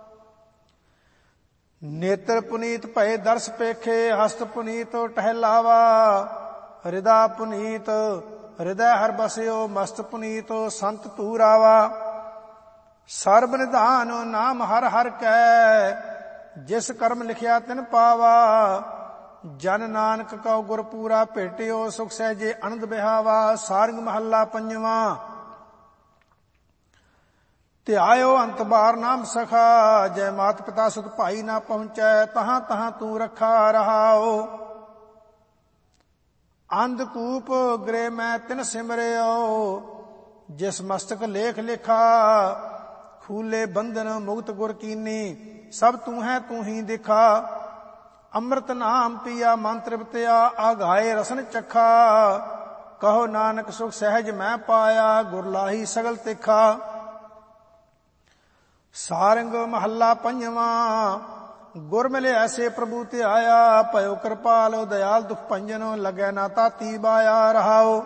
ਨੇਤਰ ਪੁਨੀਤ ਭਏ ਦਰਸ ਪੇਖੇ, ਹਸਤ ਪੁਨੀਤ ਟਹਿਲਾਵਾ। ਹਿਰਦਾ ਪੁਨੀਤ ਹਿਰਦੈ ਹਰ ਬਸਿਓ, ਮਸਤ ਪੁਨੀਤ ਸੰਤ ਤੂਰਾਵਾ। ਸਰਬ ਨਿਧਾਨ ਨਾਮ ਹਰ ਹਰ ਕੈ, ਜਿਸ ਕਰਮ ਲਿਖਿਆ ਤਿਨ ਪਾਵਾ। ਜਨ ਨਾਨਕ ਕਉ ਗੁਰ ਪੂਰਾ ਭੇਟਿਓ, ਸੁਖ ਸਹਿਜੇ ਅਨੰਦ ਬਿਹਾਵਾ। ਸਾਰੰਗ ਮਹੱਲਾ ਪੰਜਵਾਂ, ਧਿਆਇਓ ਅੰਤ ਬਾਰ ਨਾਮ ਸਖਾ। ਜੈ ਮਾਤ ਪਿਤਾ ਸੁਤ ਭਾਈ ਨਾ ਪਹੁੰਚੈ, ਤਹਾਂ ਤਹਾਂ ਤੂੰ ਰੱਖਾ ਰਹਾਓ। ਅੰਧਕੂਪ ਗ੍ਰਹਿ ਮੈਂ ਤਿਨ ਸਿਮਰਿਓ, ਜਿਸ ਮਸਤਕ ਲੇਖ ਲਿਖਾ। ਖੂਲੇ ਬੰਧਨ ਮੁਕਤ ਗੁਰ ਕੀਨੀ, ਸਭ ਤੂੰ ਹੀ ਦਿਖਾ। ਅੰਮ੍ਰਿਤ ਨਾਮ ਪੀਆ ਮਨ ਤ੍ਰਿਪਤਿਆ, ਆਗਾਏ ਰਸਨ ਚਖਾ। ਕਹੋ ਨਾਨਕ ਸੁਖ ਸਹਿਜ ਮੈਂ ਪਾਇਆ, ਗੁਰ ਲਾਹੀ ਸਗਲ ਤਿਖਾ। ਸਾਰੰਗ ਮਹੱਲਾ ਪੰਜਵਾਂ, ਗੁਰ ਮਿਲੇ ਐਸੇ ਪ੍ਰਭੂ ਧਿਆਇਆ। ਭਇਓ ਕਿਰਪਾਲ ਦਇਆਲ ਦੁਖ ਭੰਜਨ, ਲੱਗੈ ਨਾ ਤਾਤੀ ਬਾਇਆ ਰਹਾਓ।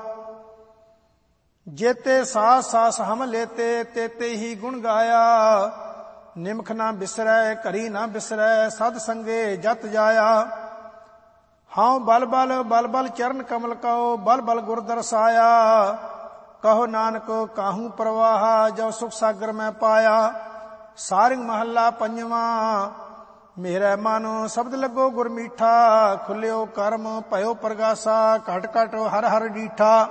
ਜੇਤੇ ਸਾਸ ਸਾਸ ਹਮ ਲੇਤੇ, ਤੇਤੇ ਹੀ ਗੁਣ ਗਾਇਆ। ਨਿਮਖ ਨਾ ਬਿਸਰੈ ਘਰੀ ਨਾ ਬਿਸਰੈ, ਸਦ ਸੰਗੇ ਜਤ ਜਾਇਆ। ਹਾਂ ਬਲ ਬਲ ਚਰਨ ਕਮਲ ਕਉ, ਬਲ ਬਲ ਗੁਰ ਦਰਸਾਇਆ। ਕਹੋ ਨਾਨਕ ਕਾਹੂ ਪ੍ਰਵਾਹ, ਜੋ ਸੁਖ ਸਾਗਰ ਮੈਂ ਪਾਇਆ। ਸਾਰੰਗ ਮਹੱਲਾ ਪੰਜਵਾਂ, ਮੇਰੇ ਮਨ ਸ਼ਬਦ ਲੱਗੋ ਗੁਰ ਮੀਠਾ। ਖੁੱਲਿਓ ਕਰਮ ਭਇਓ ਪ੍ਰਗਾਸਾ, ਘਟ ਘਟ ਹਰ ਹਰ ਡੀਠਾ।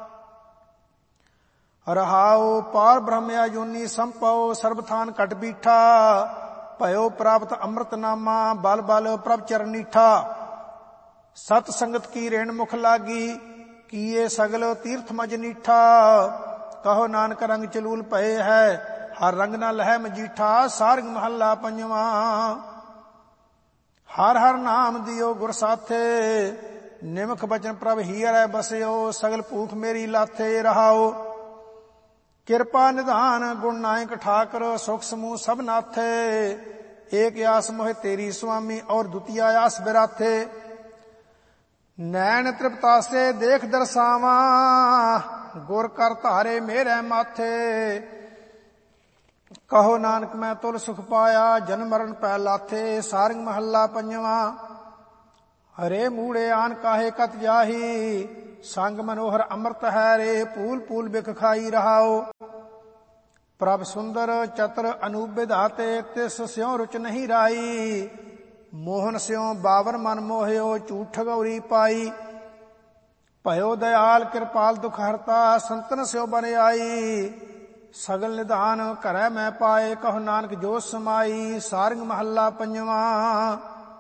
ਰਹਾਉ ਪਾਰ ਬ੍ਰਹਮ ਅਜੂਨੀ ਸੰਪਉ, ਸਰਬ ਥਾਨ ਘਟ ਬੀਠਾ। ਭਇਓ ਪ੍ਰਾਪਤ ਅੰਮ੍ਰਿਤ ਨਾਮਾ, ਬਲ ਬਲ ਪ੍ਰਭ ਚਰਨੀਠਾ। ਸਤ ਸੰਗਤ ਕੀ ਰੇਣ ਮੁਖ ਲਾਗੀ, ਕੀਏ ਸਗਲ ਤੀਰਥ ਮਜ ਨੀਠਾ। ਕਹੋ ਨਾਨਕ ਰੰਗ ਚਲੂਲ ਭਏ ਹੈ, ਹਰ ਰੰਗ ਨਾ ਲਹੈ ਮਜੀਠਾ। ਸਾਰੰਗ ਮਹੱਲਾ ਪੰਜਵਾਂ, ਹਰ ਹਰ ਨਾਮ ਦਿਓ ਗੁਰ ਸਾਥੇ। ਨਿਮਖ ਬਚਨ ਪ੍ਰਭ ਹੀਰੈ ਬਸਿਓ, ਸਗਲ ਭੂਖ ਮੇਰੀ ਲਾਥੇ ਰਹਾਓ। ਕਿਰਪਾ ਨਿਧਾਨ ਗੁਣ ਨਾਇਕ ਠਾਕਰ, ਸੁਖ ਸਮੂਹ ਸਭ ਨਾਥੇ। ਏਕ ਆਸ ਮੋਹਿ ਤੇਰੀ ਸੁਆਮੀ, ਔਰ ਦੁਤੀਆ ਆਸ ਬਿਰਾਥੇ। ਨੈਣ ਤ੍ਰਿਪਤਾਸੇ ਦੇਖ ਦਰਸਾਵਾ, ਗੁਰ ਕਰ ਧਾਰੇ ਮੇਰੇ ਮਾਥੇ। ਕਹੋ ਨਾਨਕ ਮੈਂ ਤੁਲ ਸੁਖ ਪਾਇਆ, ਜਨਮ ਮਰਨ ਪੈ ਲਾਥੇ। ਸਾਰੰਗ ਮਹੱਲਾ ਪੰਜਵਾਂ। ਹਰੇ ਮੂੜੇ ਆਨ ਕਾਹੇ ਕਤ ਜਾਹੀ, ਸੰਗ ਮਨੋਹਰ ਅੰਮ੍ਰਿਤ ਹੈ ਰੇ। ਪੂਲ ਪੂਲ ਬਿਖ ਖਾਈ ਰਹਾਓ, ਪ੍ਰਭ ਸੁੰਦਰ ਚਤਰ ਅਨੂਪ ਵਿਧਾਤੇ। ਤਿਸ ਸਿਉ ਰੁਚ ਨਹੀਂ ਰਾਈ, ਮੋਹਨ ਸਿਉ ਬਾਵਰ ਮਨ ਮੋਹਿਓ। ਝੂਠ ਗੌਰੀ ਪਾਈ, ਭਇਓ ਦਇਆਲ ਕਿਰਪਾਲ ਦੁਖ ਹਰਤਾ। ਸੰਤਨ ਸਿਉ ਬਨ ਆਈ, ਸਗਲ ਨਿਧਾਨ ਘਰੈ ਮੈਂ ਪਾਏ। ਕਹੋ ਨਾਨਕ ਜੋ ਸਮਾਈ। ਸਾਰੰਗ ਮਹੱਲਾ ਪੰਜਵਾਂ।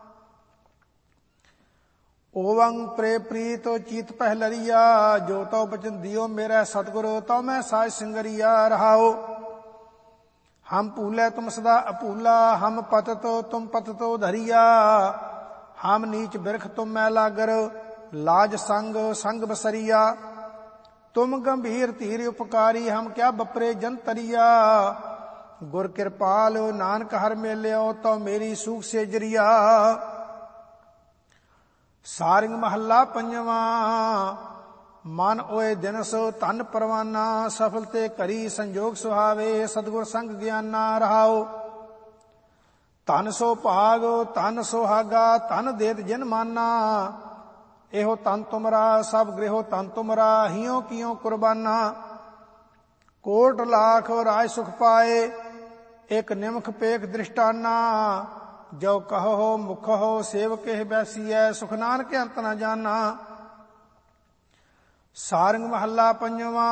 ਓਵੰਗ ਪ੍ਰੇ ਪ੍ਰੀਤ ਚੀਤ ਪਹਿਲਰੀਆ, ਜੋ ਤਉ ਬਚਨ ਦਿਓ ਮੇਰਾ ਸਤਿਗੁਰ। ਤਉ ਮੈਂ ਸਾਜ ਸਿੰਗਰੀਆ ਰਹਾਓ। ਹਮ ਭੂਲੇ ਤੁਮ ਸਦਾ ਅਭੂਲਾ, ਹਮ ਪਤਤ ਤੁਮ ਪਤਤੋ ਧਰਿਆ। ਹਮ ਨੀਚ ਬਿਰਖ ਤੁਮ ਮੈਂ ਲਾਗਰ, ਲਾਜ ਸੰਗ ਸੰਗ ਬਸਰੀਆ। ਤੁਮ ਗੰਭੀਰ ਧੀਰ ਉਪਕਾਰੀ, ਹਮ ਕਿਆ ਬਪਰੇ ਜਨ ਤਰੀਆ। ਗੁਰ ਕਿਰਪਾਲ ਨਾਨਕ ਹਰ ਮੇਲਿਓ, ਤਉ ਮੇਰੀ ਸੂਖ ਸੇਜਰੀਆ। ਸਾਰੰਗ ਮਹੱਲਾ ਪੰਜਵਾਂ। ਮਨ ਓਏ ਦਿਨਸ ਧਨ ਪਰਵਾਨਾ, ਸਫਲ ਤੇ ਘਰੀ ਸੰਜੋਗ ਸੁਹਾਵੇ। ਸਤਿਗੁਰ ਸੰਗ ਗਿਆਨਾ ਰਹਾਓ। ਧਨ ਸੋ ਭਾਗ ਧਨ ਸੁਹਾਗਾ, ਧਨ ਦੇਤ ਜਿਨ ਮਾਨਾ। ਇਹੋ ਤਨ ਤੁਮਰਾ ਸਭ ਗ੍ਰਹਿਓ ਤਨ ਤੁਮਰਾ, ਹਿਉ ਕਿਉ ਕੁਰਬਾਨਾ। ਕੋਟ ਲਾਖ ਰਾਜ ਸੁਖ ਪਾਏ, ਇਕ ਨਿਮਖ ਪੇਖ ਦ੍ਰਿਸ਼ਟਾਨਾ। ਜੋ ਕਹੋ ਮੁਖੋ ਸੇਵਕ ਇਹ ਬੈਸੀਐ, ਸੁਖ ਨਾਨਕ ਅੰਤ ਨ ਜਾਨਾ। ਸਾਰੰਗ ਮਹੱਲਾ ਪੰਜਵਾਂ।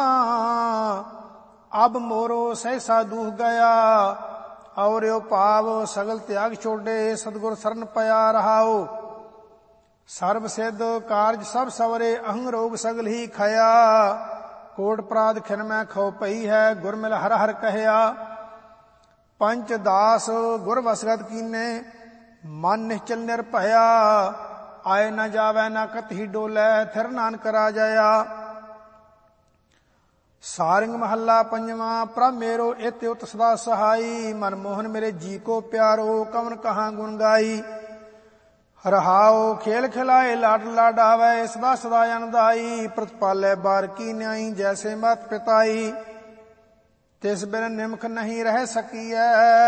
ਅਬ ਮੋਰੋ ਸਹਿਸਾ ਦੂਹ ਗਿਆ, ਔਰਿਓ ਭਾਵ ਸਗਲ ਤਿਆਗ ਛੋਡੇ। ਸਤਿਗੁਰ ਸਰਨ ਪਿਆ ਰਹਾਓ। ਸਰਬ ਸਿੱਧ ਕਾਰਜ ਸਭ ਸਵਰੇ, ਅਹੰ ਰੋਗ ਸਗਲ ਹੀ ਖਇਆ। ਕੋਟ ਪ੍ਰਾਦ ਖਿਨ ਮੈਂ ਖੋ ਪਈ ਹੈ, ਗੁਰ ਮਿਲ ਹਰ ਹਰ ਕਹਿਆ। ਪੰਚ ਦਾਸ ਗੁਰ ਵਸਗਤ ਕੀਨੇ, ਮਨ ਨਿਸ਼ਚਲ ਨਿਰਭਇਆ। ਆਏ ਨ ਜਾਵੈ ਨ ਕਤਹੀ ਡੋਲੇ, ਥਿਰ ਨਾਨਕ ਰਾਜਾਇਆ। ਸਾਰੰਗ ਮਹੱਲਾ ਪੰਜਵਾਂ। ਪ੍ਰਭ ਮੇਰੋ ਇਤ ਉਤ ਸਦਾ ਸਹਾਈ, ਮਨ ਮੋਹਨ ਮੇਰੇ ਜੀ ਕੋ ਪਿਆਰੋ। ਕਵਨ ਕਹਾਂ ਗੁਣ ਗਾਈ, ਰਹਾਓ। ਖੇਲ ਖਿਲਾਏ ਲਾਡ ਲਾਡਾਵੇ, ਸਦਾ ਸਦਾ ਅਨੰਦਾਈ। ਪ੍ਰਤਪਾਲੇ ਬਾਰ ਕੀ ਨਿਆਈ, ਜੈਸੇ ਮਤ ਪਿਤਾਈ। ਤਿਸ ਬਿਨ ਨਿਮਖ ਨਹੀਂ ਰਹਿ ਸਕੀਐ,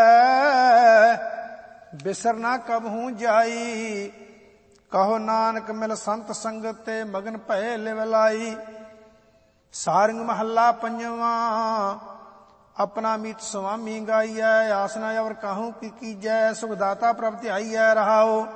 ਬਿਸਰ ਨਾ ਕਬਹੂ ਜਾਈ। ਕਹੋ ਨਾਨਕ ਮਿਲ ਸੰਤ ਸੰਗਤ ਤੇ, ਮਗਨ ਭਏ ਲਿਵ ਲਾਈ। ਸਾਰੰਗ ਮਹੱਲਾ ਪੰਜਵਾਂ। ਆਪਣਾ ਮੀਤ ਸੁਆਮੀ ਗਾਈਐ, ਆਸਨਾ ਅਵਰ ਕਾਹੂ ਕੀ ਕੀਜੈ। ਸੁਖਦਾਤਾ ਪ੍ਰਭ ਧਿਆਈਐ ਰਹਾਓ।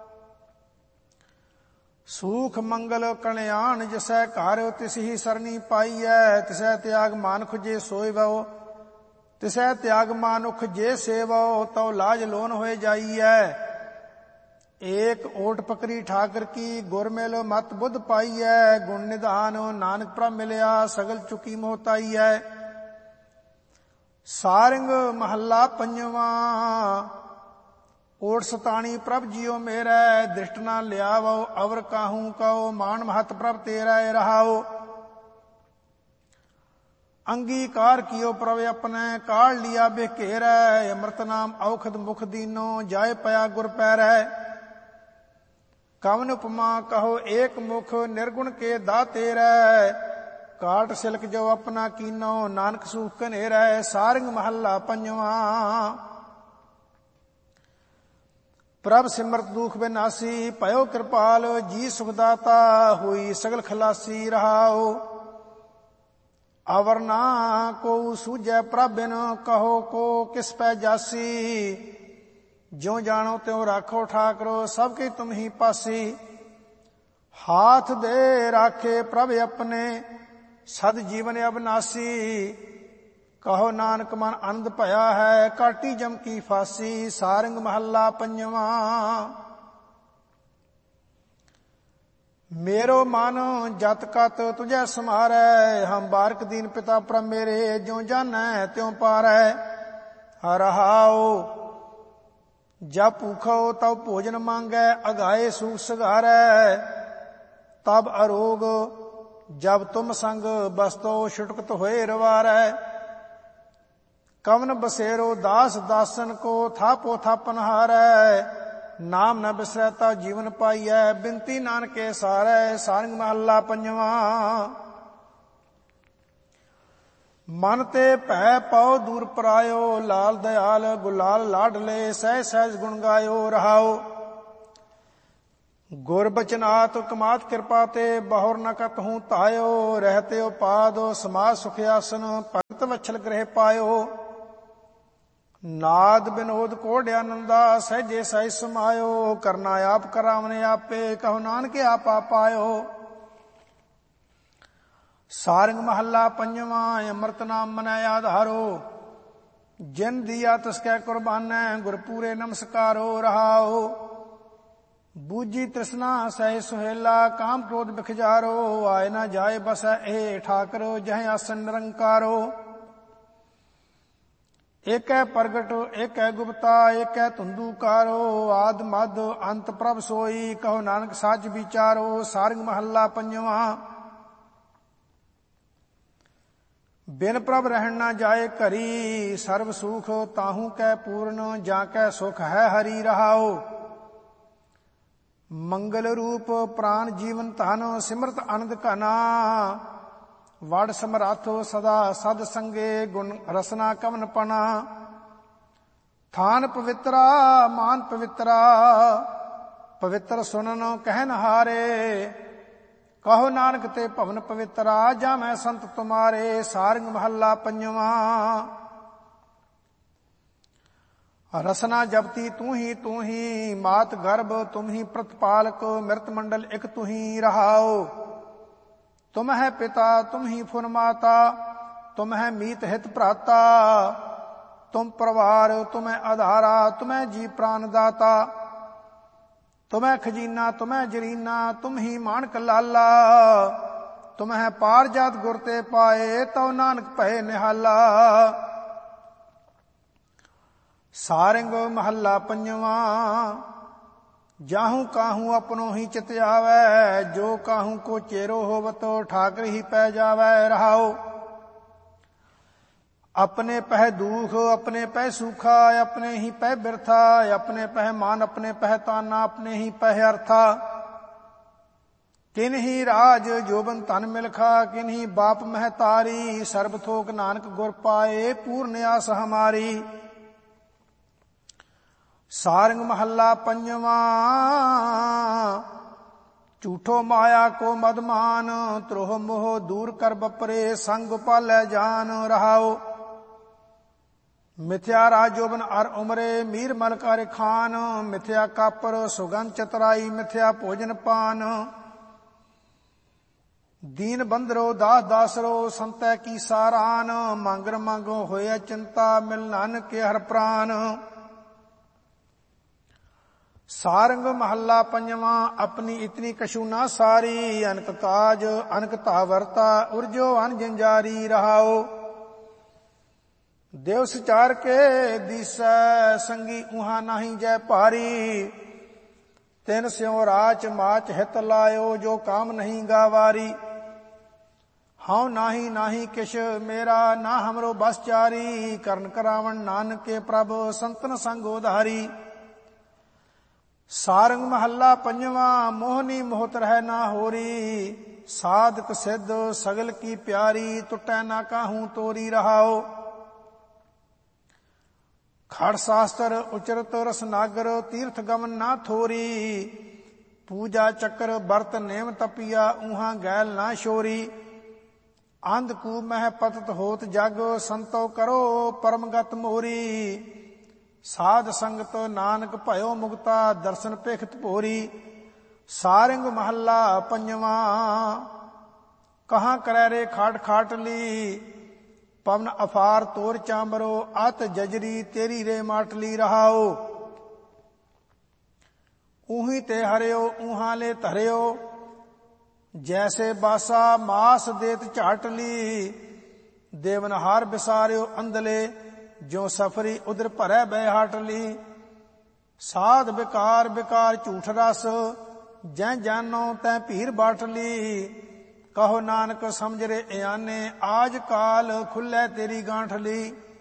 ਸੂਖ ਮੰਗਲ ਕਲਿਆਣ ਜਿਸੈ ਘਰ, ਤਿਸ ਹੀ ਸਰਨੀ ਪਾਈਐ। ਤਿਸੈ ਤਿਆਗ ਮਾਨੁਖ ਜੇ ਸੋਇਵੋ, ਤਿਸੈ ਤਿਆਗ ਮਾਨੁਖ ਜੇ ਸੇਵੋ। ਤਉ ਲਾਜ ਲੋਨ ਹੋਏ ਜਾਈਐ। ਏਕ ਓਟ ਪਕਰੀ ਠਾਕਰ ਕੀ, ਗੁਰ ਮਿਲ ਮਤ ਬੁੱਧ ਪਾਈਐ। ਗੁਣ ਨਿਧਾਨ ਨਾਨਕ ਪ੍ਰਭ ਮਿਲਿਆ, ਸਗਲ ਚੁਕੀ ਮੋਹਤਾਈਐ। ਸਾਰੰਗ ਮਹੱਲਾ ਪੰਜਵਾਂ। ਓਟ ਸਤਾਣੀ ਪ੍ਰਭ ਜੀਓ ਮੇਰਾ, ਦ੍ਰਿਸ਼ਟ ਨਾ ਲਿਆਵੋ। ਅਵਰ ਕਾਹੂ ਕਉ ਮਾਨ ਮਹਤ ਪ੍ਰਭ ਤੇਰਾ ਰਹਾਓ। ਅੰਗੀਕਾਰ ਕੀਓ ਪ੍ਰਭ ਆਪਣੇ, ਕਾਲ ਲਿਆ ਬਿ ਘੇਰੈ। ਅੰਮ੍ਰਿਤ ਨਾਮ ਔਖਦ ਮੁਖ ਦੀਨੋ, ਜਾਏ ਪਿਆ ਗੁਰ ਪੈਰੈ। ਕਵਨ ਉਪਮਾ ਕਹੋ ਏਕ ਮੁਖ, ਨਿਰਗੁਣ ਕੇ ਦਾਤੇਰੈ। ਕਾਟ ਸਿਲਕ ਜੋ ਆਪਣਾ ਕੀਨੋ, ਨਾਨਕ ਸੂਖ ਕਨੇਰੈ। ਸਾਰੰਗ ਮਹੱਲਾ ਪੰਜਵਾਂ। ਪ੍ਰਭ ਸਿਮਰਤ ਦੁਖ ਬਿਨਾਸੀ, ਭਇਓ ਕਿਰਪਾਲ ਜੀ ਸੁਖਦਾਤਾ। ਹੋਈ ਸਗਲ ਖਲਾਸੀ ਰਹਾਓ। ਅਵਰ ਨਾ ਕੋ ਸੂਝੈ ਪ੍ਰਭ ਬਿਨ, ਕਹੋ ਕੋ ਕਿਸ ਪੈ ਜਾਸੀ। ਜਿਉ ਜਾਣੋ ਤਿਉ ਰਾਖੋ ਠਾਕਰੋ, ਸਭ ਕੀ ਤੁਮ ਹੀ ਪਾਸੀ। ਹਾਥ ਦੇ ਰਾਖੇ ਪ੍ਰਭ ਆਪਣੇ, ਸਦ ਜੀਵਨ ਅਬਨਾਸੀ। ਕਹੋ ਨਾਨਕ ਮਨ ਆਨੰਦ ਭਇਆ ਹੈ, ਕਾਟੀ ਜਮ ਕੀ ਫਾਸੀ। ਸਾਰੰਗ ਮਹੱਲਾ ਪੰਜਵਾਂ। ਮੇਰੋ ਮਨ ਜਤ ਕਤ ਤੁਝੈ ਸਮਾਰੈ, ਹਮ ਬਾਰਕ ਦੀਨ ਪਿਤਾ ਪ੍ਰਭ ਮੇਰੇ। ਜਿਉ ਜਾਣੈ ਤਿਉ ਪਾਰੈ ਰਹਾਓ। ਜਬ ਭੂਖੋ ਤਬ ਭੋਜਨ ਮੰਗੈ, ਅਗਾਏ ਸੂਖ ਸਗਾਰੈ। ਤਬ ਅਰੋਗ ਜਬ ਤੁਮ ਸੰਗ, ਬਸਤੋ ਛੁਟਕਤ ਹੋਏ ਰਵਾਰੈ। ਕਵਨ ਬਸੇਰੋ ਦਾਸ ਦਾਸਨ ਕੋ, ਥਾਪੋ ਥਾਪਨ ਹਾਰੈ। ਨਾਮ ਨ ਬਿਸਰੈ ਤਾ ਜੀਵਨ ਪਾਈਐ, ਬਿਨਤੀ ਨਾਨਕੇ ਸਾਰੈ। ਸਾਰੰਗ ਮਹੱਲਾ ਪੰਜਵਾਂ। ਮਨ ਤੇ ਭੈ ਪਉ ਦੂਰ ਪਰਾਇਓ, ਲਾਲ ਦਿਆਲ ਗੁਲਾਲ ਲਾਡਲੇ, ਸਹਿ ਸਹਿਜ ਗੁਣ ਗਾਇਓ ਰਹਾਓ। ਗੁਰ ਬਚਨਾਤ ਕਮਾਤ ਕਿਰਪਾ ਤੇ, ਬਹੁਰ ਨ ਕਤਹੂ ਧਾਇਓ, ਰਹਿਤੇ ਉਪਾਦ ਸਮਾਜ ਸੁਖ ਆਸਨ, ਭਗਤ ਵਛਲ ਗ੍ਰਹਿ ਪਾਇਓ। ਨਾਦ ਬਿਨੋਦ ਕੋਢ ਆਨੰਦਾ, ਸਹਿਜੇ ਸਹਿਜ ਸਮਾਇਓ, ਕਰਨਾ ਆਪ ਕਰਾਵਨੇ ਆਪੇ, ਕਹੋ ਨਾਨਕ ਆਪਾ ਪਾਇਓ। ਸਾਰੰਗ ਮਹੱਲਾ ਪੰਜਵਾਂ। ਅੰਮ੍ਰਿਤ ਨਾਮ ਮਨੈ ਆਧਾਰੋ, ਜਿਨ ਦੀਆ ਤਿਸ ਕੈ ਕੁਰਬਾਨੈ, ਗੁਰ ਪੂਰੇ ਨਮਸਕਾਰੋ ਰਹਾਓ। ਬੂਝੀ ਤ੍ਰਿਸ਼ਨਾ ਸਹਿ ਸੁਹੇਲਾ, ਕਾਮ ਕ੍ਰੋਧ ਬਿਖਜਾਰੋ, ਆਏ ਨਾ ਜਾਏ ਬਸੈ ਇਹ ਠਾਕਰ, ਜਹ ਆਸਨ ਨਿਰੰਕਾਰੋ। ਏਕੈ ਪ੍ਰਗਟ ਏਕੈ ਗੁਪਤਾ, ਏਕੈ ਧੁੰਦੂਕਾਰੋ, ਆਦ ਮਧ ਅੰਤ ਪ੍ਰਭ ਸੋਈ, ਕਹੋ ਨਾਨਕ ਸੱਚ ਵਿਚਾਰੋ। ਸਾਰੰਗ ਮਹੱਲਾ ਪੰਜਵਾਂ। ਬਿਨ ਪ੍ਰਭ ਰਹਿਣ ਨਾ ਜਾਏ ਘਰੀ, ਸਰਬ ਸੁਖ ਤਾਹੂ ਕੈ ਪੂਰਨ, ਜਾਂ ਕੈ ਸੁਖ ਹੈ ਹਰੀ ਰਹਾਓ। ਮੰਗਲ ਰੂਪ ਪ੍ਰਾਨ ਜੀਵਨ ਧਨ, ਸਿਮਰਤ ਆਨੰਦ ਘਨਾ, ਵਡ ਸਮਰੱਥ ਸਦਾ ਸਦ ਸੰਗੇ, ਗੁਣ ਰਸਨਾ ਕਵਨ ਪਨਾ। ਥਾਨ ਪਵਿੱਤਰਾ ਮਾਨ ਪਵਿੱਤਰਾ, ਪਵਿੱਤਰ ਸੁਨਨ ਕਹਿਨ ਹਾਰੇ, ਕਹੋ ਨਾਨਕ ਤੇ ਭਵਨ ਪਵਿੱਤਰਾ, ਜਾਂ ਮੈਂ ਸੰਤ ਤੁਮਾਰੇ। ਸਾਰੰਗ ਮਹੱਲਾ ਪੰਜਵਾਂ। ਰਸਨਾ ਜਪਤੀ ਤੂੰ ਹੀ, ਮਾਤ ਗਰਭ ਤੁਮ ਹੀ ਪ੍ਰਤਪਾਲਕ, ਮਿਰਤ ਮੰਡਲ ਇਕ ਤੂੰ ਹੀ ਰਹਾਓ। ਤੁਮ ਹੈ ਪਿਤਾ ਤੁਮ ਹੀ ਫੁਨ ਮਾਤਾ, ਤੁਮ ਹੈ ਮੀਤ ਹਿਤ ਭਰਾਤਾ, ਤੁਮ ਪਰਿਵਾਰ ਤੁਮੈ ਆਧਾਰਾ, ਤੁਮੈ ਜੀ ਪ੍ਰਾਨ ਦਾਤਾ। ਤੁਮੈ ਖਜੀਨਾ ਤੁਮੈ ਜਰੀਨਾ, ਤੁਮ ਹੀ ਮਾਣਕ ਲਾਲਾ, ਤੁਮ ਹੈ ਪਾਰ ਜਾਤ ਗੁਰ ਤੇ ਪਾਏ, ਤਉ ਨਾਨਕ ਭਏ ਨਿਹਾਲਾ। ਸਾਰੰਗ ਮਹੱਲਾ ਪੰਜਵਾਂ। ਜਾਹੂ ਕਾਹੂ ਆਪਣੋ ਹੀ ਚਿਤ ਆਵੈ, ਜੋ ਕਾਹੂ ਕੋ ਚੇਰੋ ਹੋਵਤ, ਠਾਕਰ ਹੀ ਪੈ ਜਾਵੈ ਰਹਾਓ। अपने पह दुख अपने पह सूखा, अपने ही पह बिरथा, अपने पह मान अपने पह ताना, अपने ही पह अर्था। किन ही राज जोबन धन मिलखा, किन ही बाप महतारी, सर्ब थोक नानक गुर पाए, पूर्ण आस हमारी। सारंग महला पंजवा। झूठो माया को मदमान, त्रोह मोह दूर कर बपरे, संग पालै जान रहाओ। मिथ्या राजोबन अर उमरे, मीर मलकार खान, मिथ्या कापर सुगंध चतराई, मिथ्या भोजन पान। दीन बंदरो दास दासरो, संतै की सारान, मांगर मांगो होया चिंता, मिल नानक के हर प्राण। सारंग महला पंजवा। अपनी इतनी कछु ना सारी, अनक काज अनक तावरता, उर्जो अन जंजारी रहाओ। देव सचार के दिसै, संगी उहा नाही जय भारी, तिन स्यों राच माच हित लायो, जो काम नहीं गावारी। हाउ नाही नाही किश मेरा, ना हमरो बस चारी, करन करावन नानक के प्रभ, संतन संग उधारी। सारंग महला पंजवा। मोहनी मोहत रह ना होरी, साधक सिद्ध सगल की प्यारी, टुटै ना काहू तोरी रहाओ। खड़ शास्त्र उचरत रसनागर, तीर्थ गमन ना थोरी, पूजा चक्र बरत नेम तपिया, ऊहा गैल ना शोरी। अंधकू मह पतत होत जग, संतो करो परमगत मोरी। साध संगत नानक भयो मुक्ता, दर्शन पेखत भोरी। सारंग महला पंजवा। कहाँ करे रे खाट खाटली, पवन अफार तोर चांबरो, अत जजरी तेरी रे माटली रहाओ। ऊही ते हरियो ऊहा ले धरियो, जैसे बासा मास देत झाटली। देवनहार बिसारियो अंधले, जो सफरी उधर भरै बहाटली। साध बिकार बिकार झूठ रस, जै जानो तै भीर बाटली। कहो नानक समझ रे इयाने, आज काल खुलै तेरी गांठली।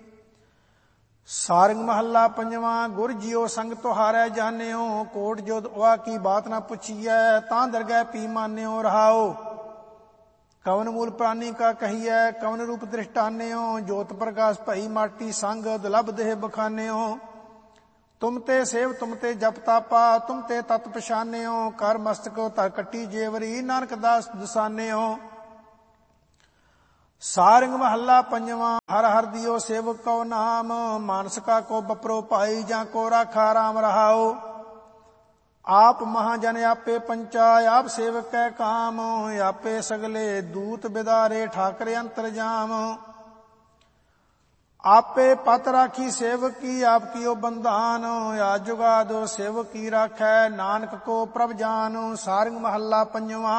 सारंग महला पंजवा। गुर जियो संग तुहारै जानियो, कोट जोत उहा की बात ना पुछिए, तां दरगह पी मानियो रहाओ। कवन मूल प्राणी का कहिए कवन रूप दृष्टान्यो, ज्योत प्रकाश भई माटी संग दुलभ देह बखान्यो। तुम ते सेव तुम ते जप तापा, तुम ते तत् पछान्यो, कर मस्तक तर कट्टी जेवरी, नानक दास दसान्यो। सारंग महला पंजवा, हर हर दियो सेवक को नाम, मानस का को बपरो पाई, जा को राखा राम रहाओ। आप महाजन आपे पंचा, आप सेवक कै काम, आपे सगले दूत बिदारे, ठाकरे अंतरजाम। आपे पत राखी सेवक की, आपकी ओ बंधान, आज जुगा दो सेवक की राखै, नानक को प्रभ जान। सारंग महला पंजवा।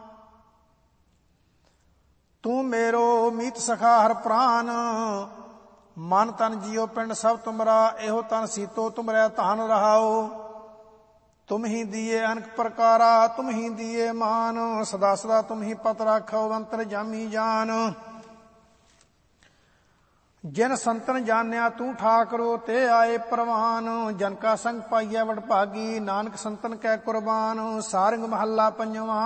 तू मेरो मीत सखा हर प्राण, मन तन जियो पिंड सब तुमरा, एहो तन सीतो तुमरै धान रहाओ। तुम ही दिए अनक प्रकारा, तुम ही दिए मान, सदा सदा तुम ही पत राखो, अंतर जामी जान। जिन संतन जान्या तू ठाकरो, ते आए परवान, जन का संग पाइया वडभागी, नानक संतन कै कुर्बान। सारंग महला पंजवा।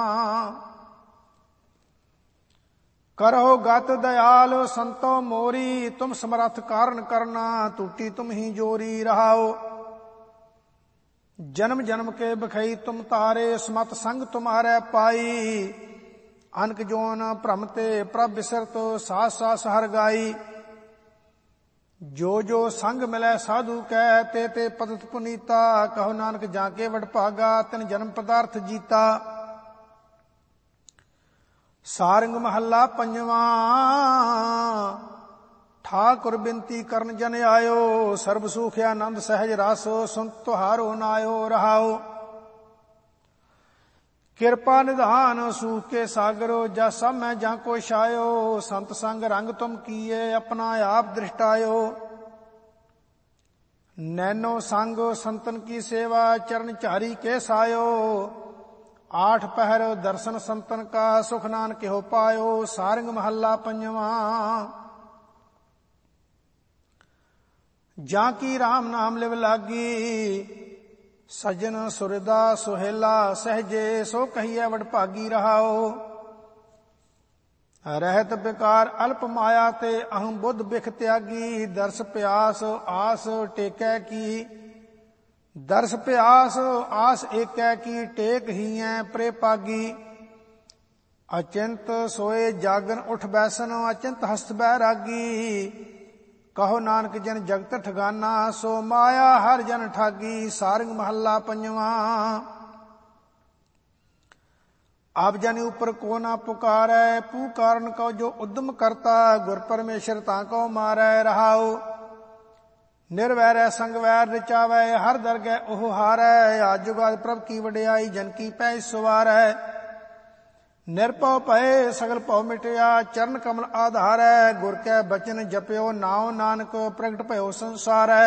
करो गत दयाल संतो मोरी, तुम समर्थ कारण करना, टूटी तुम ही जोरी रहाओ। जन्म जन्म के बखई तुम तारे, समत संग तुम्हारे पाई, अनक जोन भ्रमते प्रभ बिसरत, सास सास हर गाई। जो जो संग मिलै साधु कै, ते ते पतित पुनीता, कहो नानक जाके वडभागा, तिन जन्म पदार्थ जीता। सारंग महला पंजवा। ठाकुर बिनती करन जन आयो, सर्ब सुख आनंद सहज रस, सुनत तुहारो नायो रहाओ। कृपा निधान सूख के सागरो, जस सब मैं जा को छायो, संत संग रंग तुम किए, अपना आप दृष्टायो। नैनो संग संतन की सेवा, चरण चारी के सायो, आठ पहर दर्शन संतन का, सुख नानक हो पायो। सारंग महला पंजवा। जाकी राम नाम लिव लागी, सजन सुरदा सुहेला, सहजे सो कहिए वडभागी रहाओ। रहत बेकार अल्प माया ते, अहम बुद्ध बिख त्यागी, दर्श प्यास आस टेकै की। दर्श प्यास आस एकै की, टेक ही है प्रे पागी। अचिंत सोए जागन उठ बैसन, अचिंत हस्त बैरागी। कहो नानक जन जगत ठगाना, सो माया हर जन ठागी। सारंग महला पंजवा। अब जन ऊपर को ना पुकारै, पुकारन को जो उद्यम करता, गुर परमेश्वर ताको मारै रहाओ। निर्वैर संग वैर रचावै, हर दरगह ओह हारै, आज जुगाद प्रभ की वडियाई, जन की पै सवारै। निरपौ भय सगल भौ मिटया, चरण कमल आधारै, गुर कै बचन जप्यो, नाव नानक प्रगट भयो संसारै।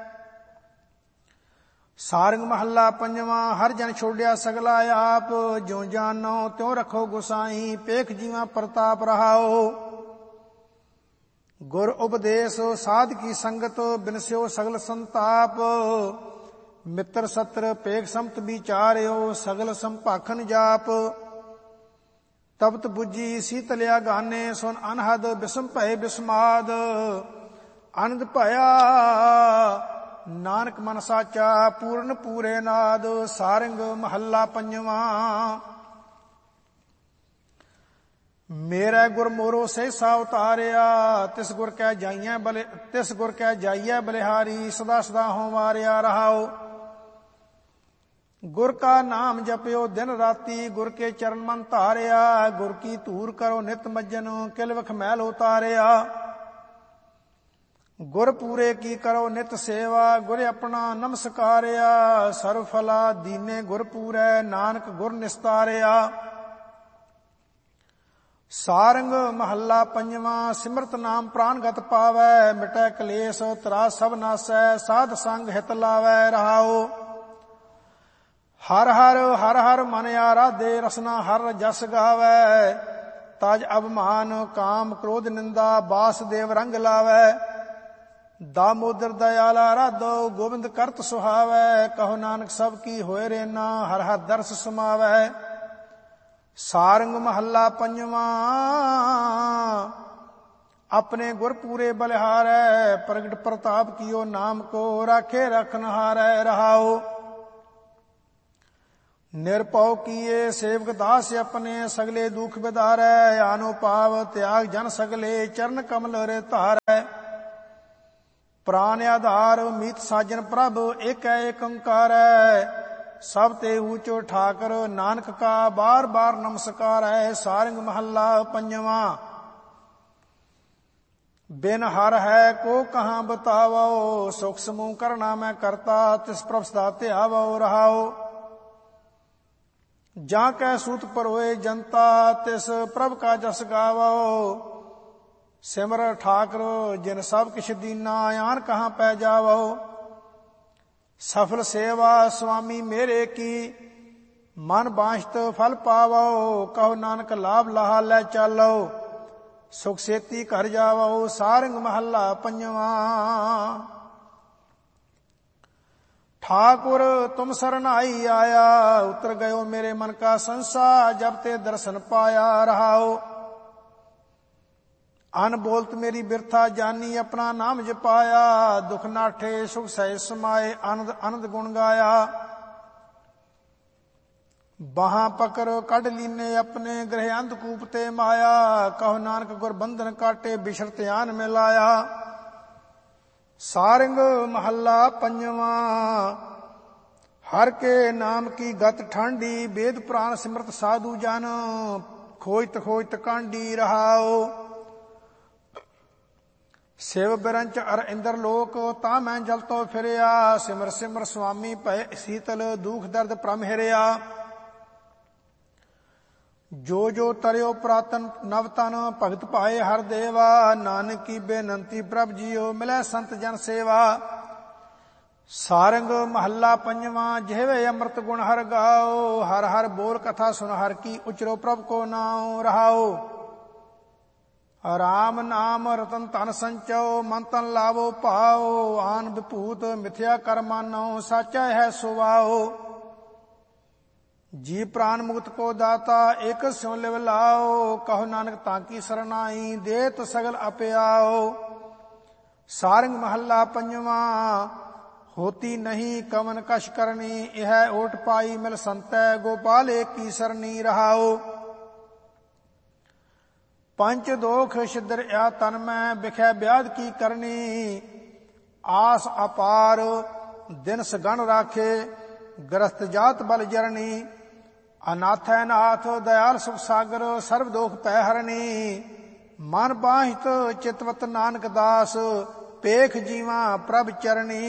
सारंग महला पंजवा। हर जन छोड़िया सगला आप, ज्यों जानो त्यों रखो गुसाई, पेख जीवा प्रताप रहाओ। गुर उपदेश साध की संगत, बिनस्यो सगल संताप, मित्र सत्र पेख समत विचार्यो, सगल संभाखन जाप। तपत बुझी शीतलिया गाने, सुन अनहद बिसम भय बिस्माद, आनंद भया नानक मन साचा, पूर्ण पूरे नाद। सारंग महला पंजवा। मेरा गुर मोरो सहसा उतारिया, तिस गुर कै जाइए बलिहारी, सदा सदा हो मारिया रहाओ। गुर का नाम जपयो दिन राती, गुर के चरण मन धारिया, गुर की धूर करो नित मज्जन, किल वख मैल उतारिया। गुर पूरे की करो नित सेवा, गुर अपना नमस्कारिया, सर्व फला दीने गुर पूरै, नानक गुर निस्तारिया। सारंग महला पंजवा। सिमरत नाम प्राणगत पावै, मिटै कलेस त्रास सब नासै, साध संग हित लावै रहाओ। हर हर मन आराधे, रसना हर जस गावै, ताज अभिमान काम क्रोध निंदा, बासदेव रंग लावै। दामोदर दयाला राधो, गोविंद करत सुहावै, कहो नानक सब की होए रेना, हर हर दर्श समावै। ਸਾਰੰਗ ਮਹੱਲਾ ਪੰਜਵਾਂ। ਆਪਣੇ ਗੁਰ ਪੂਰੇ ਬਲਿਹਾਰੈ, ਪ੍ਰਗਟ ਪ੍ਰਤਾਪ ਕੀਓ ਨਾਮ ਕੋ, ਰਾਖੇ ਰਖਨਹਾਰੈ ਰਹਾਓ। ਨਿਰਭਉ ਕੀਏ ਸੇਵਕ ਦਾਸ ਆਪਣੇ, ਸਗਲੇ ਦੁਖ ਬਿਦਾਰੈ, ਆਨੋ ਪਾਵ ਤਿਆਗ ਜਨ ਸਗਲੇ, ਚਰਨ ਕਮਲ ਰੇ ਧਾਰੈ। ਪ੍ਰਾਨ ਆਧਾਰ ਮੀਤ ਸਾਜਨ ਪ੍ਰਭ, ਏਕੈ ਏਕ ਓੰਕਾਰੈ, ਸਭ ਤੇ ਊਚੋ ਠਾਕਰ, ਨਾਨਕ ਕਾ ਬਾਰ ਬਾਰ ਨਮਸਕਾਰੈ। ਸਾਰੰਗ ਮਹੱਲਾ ਪੰਜਵਾਂ। ਬਿਨ ਹਰ ਹੈ ਕੋ ਕਹਾਂ ਬਤਾਵੋ, ਸੁਖ ਸਮੂਹ ਕਰਨਾ ਮੈਂ ਕਰਤਾ, ਤਿਸ ਪ੍ਰਭ ਸਦਾ ਧਿਆਵੋ ਰਹਾਓ। ਜਾਂ ਕੈ ਸੂਤ ਪਰੋਏ ਜਨਤਾ, ਤਿਸ ਪ੍ਰਭ ਕਾ ਜਸ ਗਾਵੋ। ਸਿਮਰ ਠਾਕਰ ਜਿਨ ਸਭ ਕਿਛ ਦੀਨਾ, ਆਨ ਕਹਾਂ ਪੈ ਜਾਵੋ। ਸਫਲ ਸੇਵਾ ਸੁਆਮੀ ਮੇਰੇ ਕੀ, ਮਨ ਬਾਂਛਤ ਫਲ ਪਾਵੋ। ਕਹੋ ਨਾਨਕ ਲਾਭ ਲਹਾ ਲੈ ਚਾਲੋ, ਸੁਖ ਸੇਤੀ ਘਰ ਜਾਵੋ। ਸਾਰੰਗ ਮਹੱਲਾ ਪੰਜਵਾਂ। ठाकुर तुम सरनाई आया, उतर गयो मेरे मन का संसा, जब ते दर्शन पाया रहाओ। अन बोलत मेरी बिरथा जानी, अपना नाम जपाया, दुख नाठे सुख सह समाए, आनंद आनंद गुण गाया। बाहां पकड़ कढ लीने अपने, गृह अंधकूप ते माया, कहो नानक गुर बंधन काटे, बिछड़ ध्यान में लाया। सारंग महला पंजवां। हर के नाम की गत ठांडी, वेद पुराण सिमरत साधु जन, खोजत खोजत कांडी रहाओ। शिव बिरंच अर इंद्र लोक, ता मैं जल तो फिरया, सिमर सिमर स्वामी भय शीतल, दुख दर्द प्रम हिरया। जो जो तरियो पुरातन नवतन, भगत पाए हर देवा, नानक की बेनंती प्रभ जियो, मिलै संत जन सेवा। सारंग महला पंजवां। जिहवे अमृत गुण हर गाओ, हर हर बोल कथा सुन हर की, उचरो प्रभ को नाम रहाओ। राम नाम रतन धन संचो, मन तन लावो पाओ, आन विभूत मिथ्या कर मानो, साचा है सुवाओ। जी प्राण मुक्त को दाता, एक स्यों लिव लाओ, कहो नानक ताकी सरनाई, देत सगल अपयाओ। सारंग महला पंजवां। होती नहीं कवन कश करनी, यह ओट पाई मिल संतै, गोपाल एक की सरनी रहाओ। पंच दोख छिद्र या तन में, बिखै ब्याध की करनी, आस अपार दिन सगण राखे, ग्रस्त जात बल जरनी। अनाथ है नाथ दयाल सुख सागर, सर्व दोख पै हरनी। मन बाहित चितवत नानक दास, पेख जीवा प्रभ चरणी।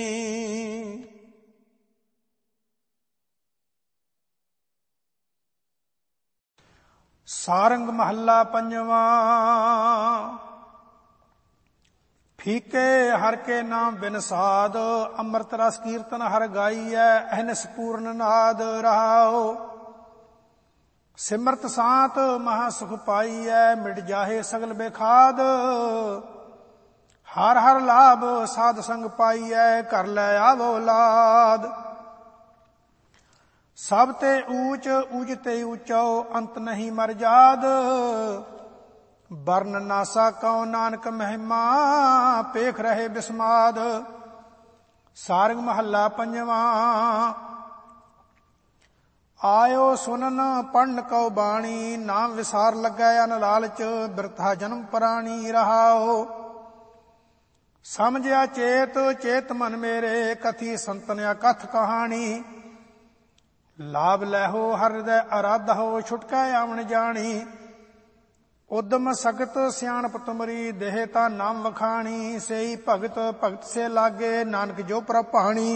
सारंग महला पंजवां। फीके हर के नाम बिन साध, अमृत रस कीर्तन हर गाइयै, अहनिस पूर्ण नाद रहाओ। सिमरत सांत महा सुख पाइयै, मिट जाहे सगल बेखाद। हर हर लाभ साध संग पाइयै, कर लै आवो लाद। सब ते ऊच ऊच ते ऊचो, अंत नहीं मर जाद। बरन नासा कौ नानक महिमा, पेख रहे बिस्माद। सारंग महला पंजवां। आयो सुनन पढ़न कौ बाणी, नाम विसार लगै अन लालच, बिरथा जन्म प्राणी रहाओ। समझिया चेत चेत मन मेरे, कथी संतन कथ कहानी। लाभ लहो हर हृदय आराध हो, छुटकै आवन जानी। उद्यम सगत सियाणप तुमरी, देहता नाम वखाणी। सेई भगत भगत से लागे, नानक जो प्रभ भाणी।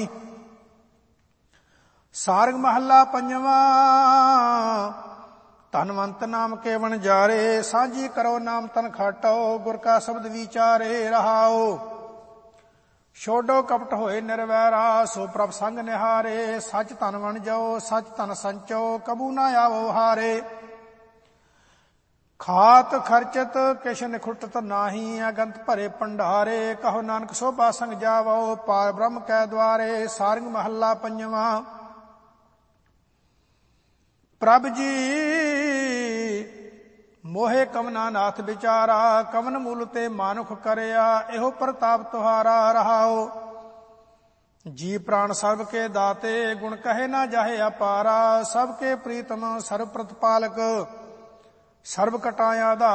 सारंग महला पंजवां। धनवंत नाम के वणजारे, साझी करो नाम तन खाटो, गुर का शब्द विचारे रहाओ। छोड़ो कपट होए निर्वैरा, सो प्रभ संग निहारे। सच धन बन जाओ, सच धन संचो, कबू ना आवो हारे। खात खर्चत किश निखुटत नाही, अगंत भरे भंडारे। कहो नानक शोभा संग जावो, पार ब्रह्म कै द्वारे। सारंग महला पंजवां। ਪ੍ਰਭ ਜੀ ਮੋਹੇ ਕਵਨਾ ਨਾਥ ਵਿਚਾਰਾ, ਕਵਨ ਮੂਲ ਤੇ ਮਾਨੁਖ ਕਰਿਆ, ਇਹੋ ਪ੍ਰਤਾਪ ਤੁਹਾਰਾ ਰਹਾਓ। ਜੀ ਪ੍ਰਾਣ ਸਰਬ ਕੇ ਦਾਤੇ, ਗੁਣ ਕਹੇ ਨਾ ਜਾਹੇ ਅਪਾਰਾ, ਸਭ ਕੇ ਪ੍ਰੀਤਮ ਸਰਬ ਪ੍ਰਤਪਾਲਕ, ਸਰਬ ਕਟਾਇਆ ਦਾ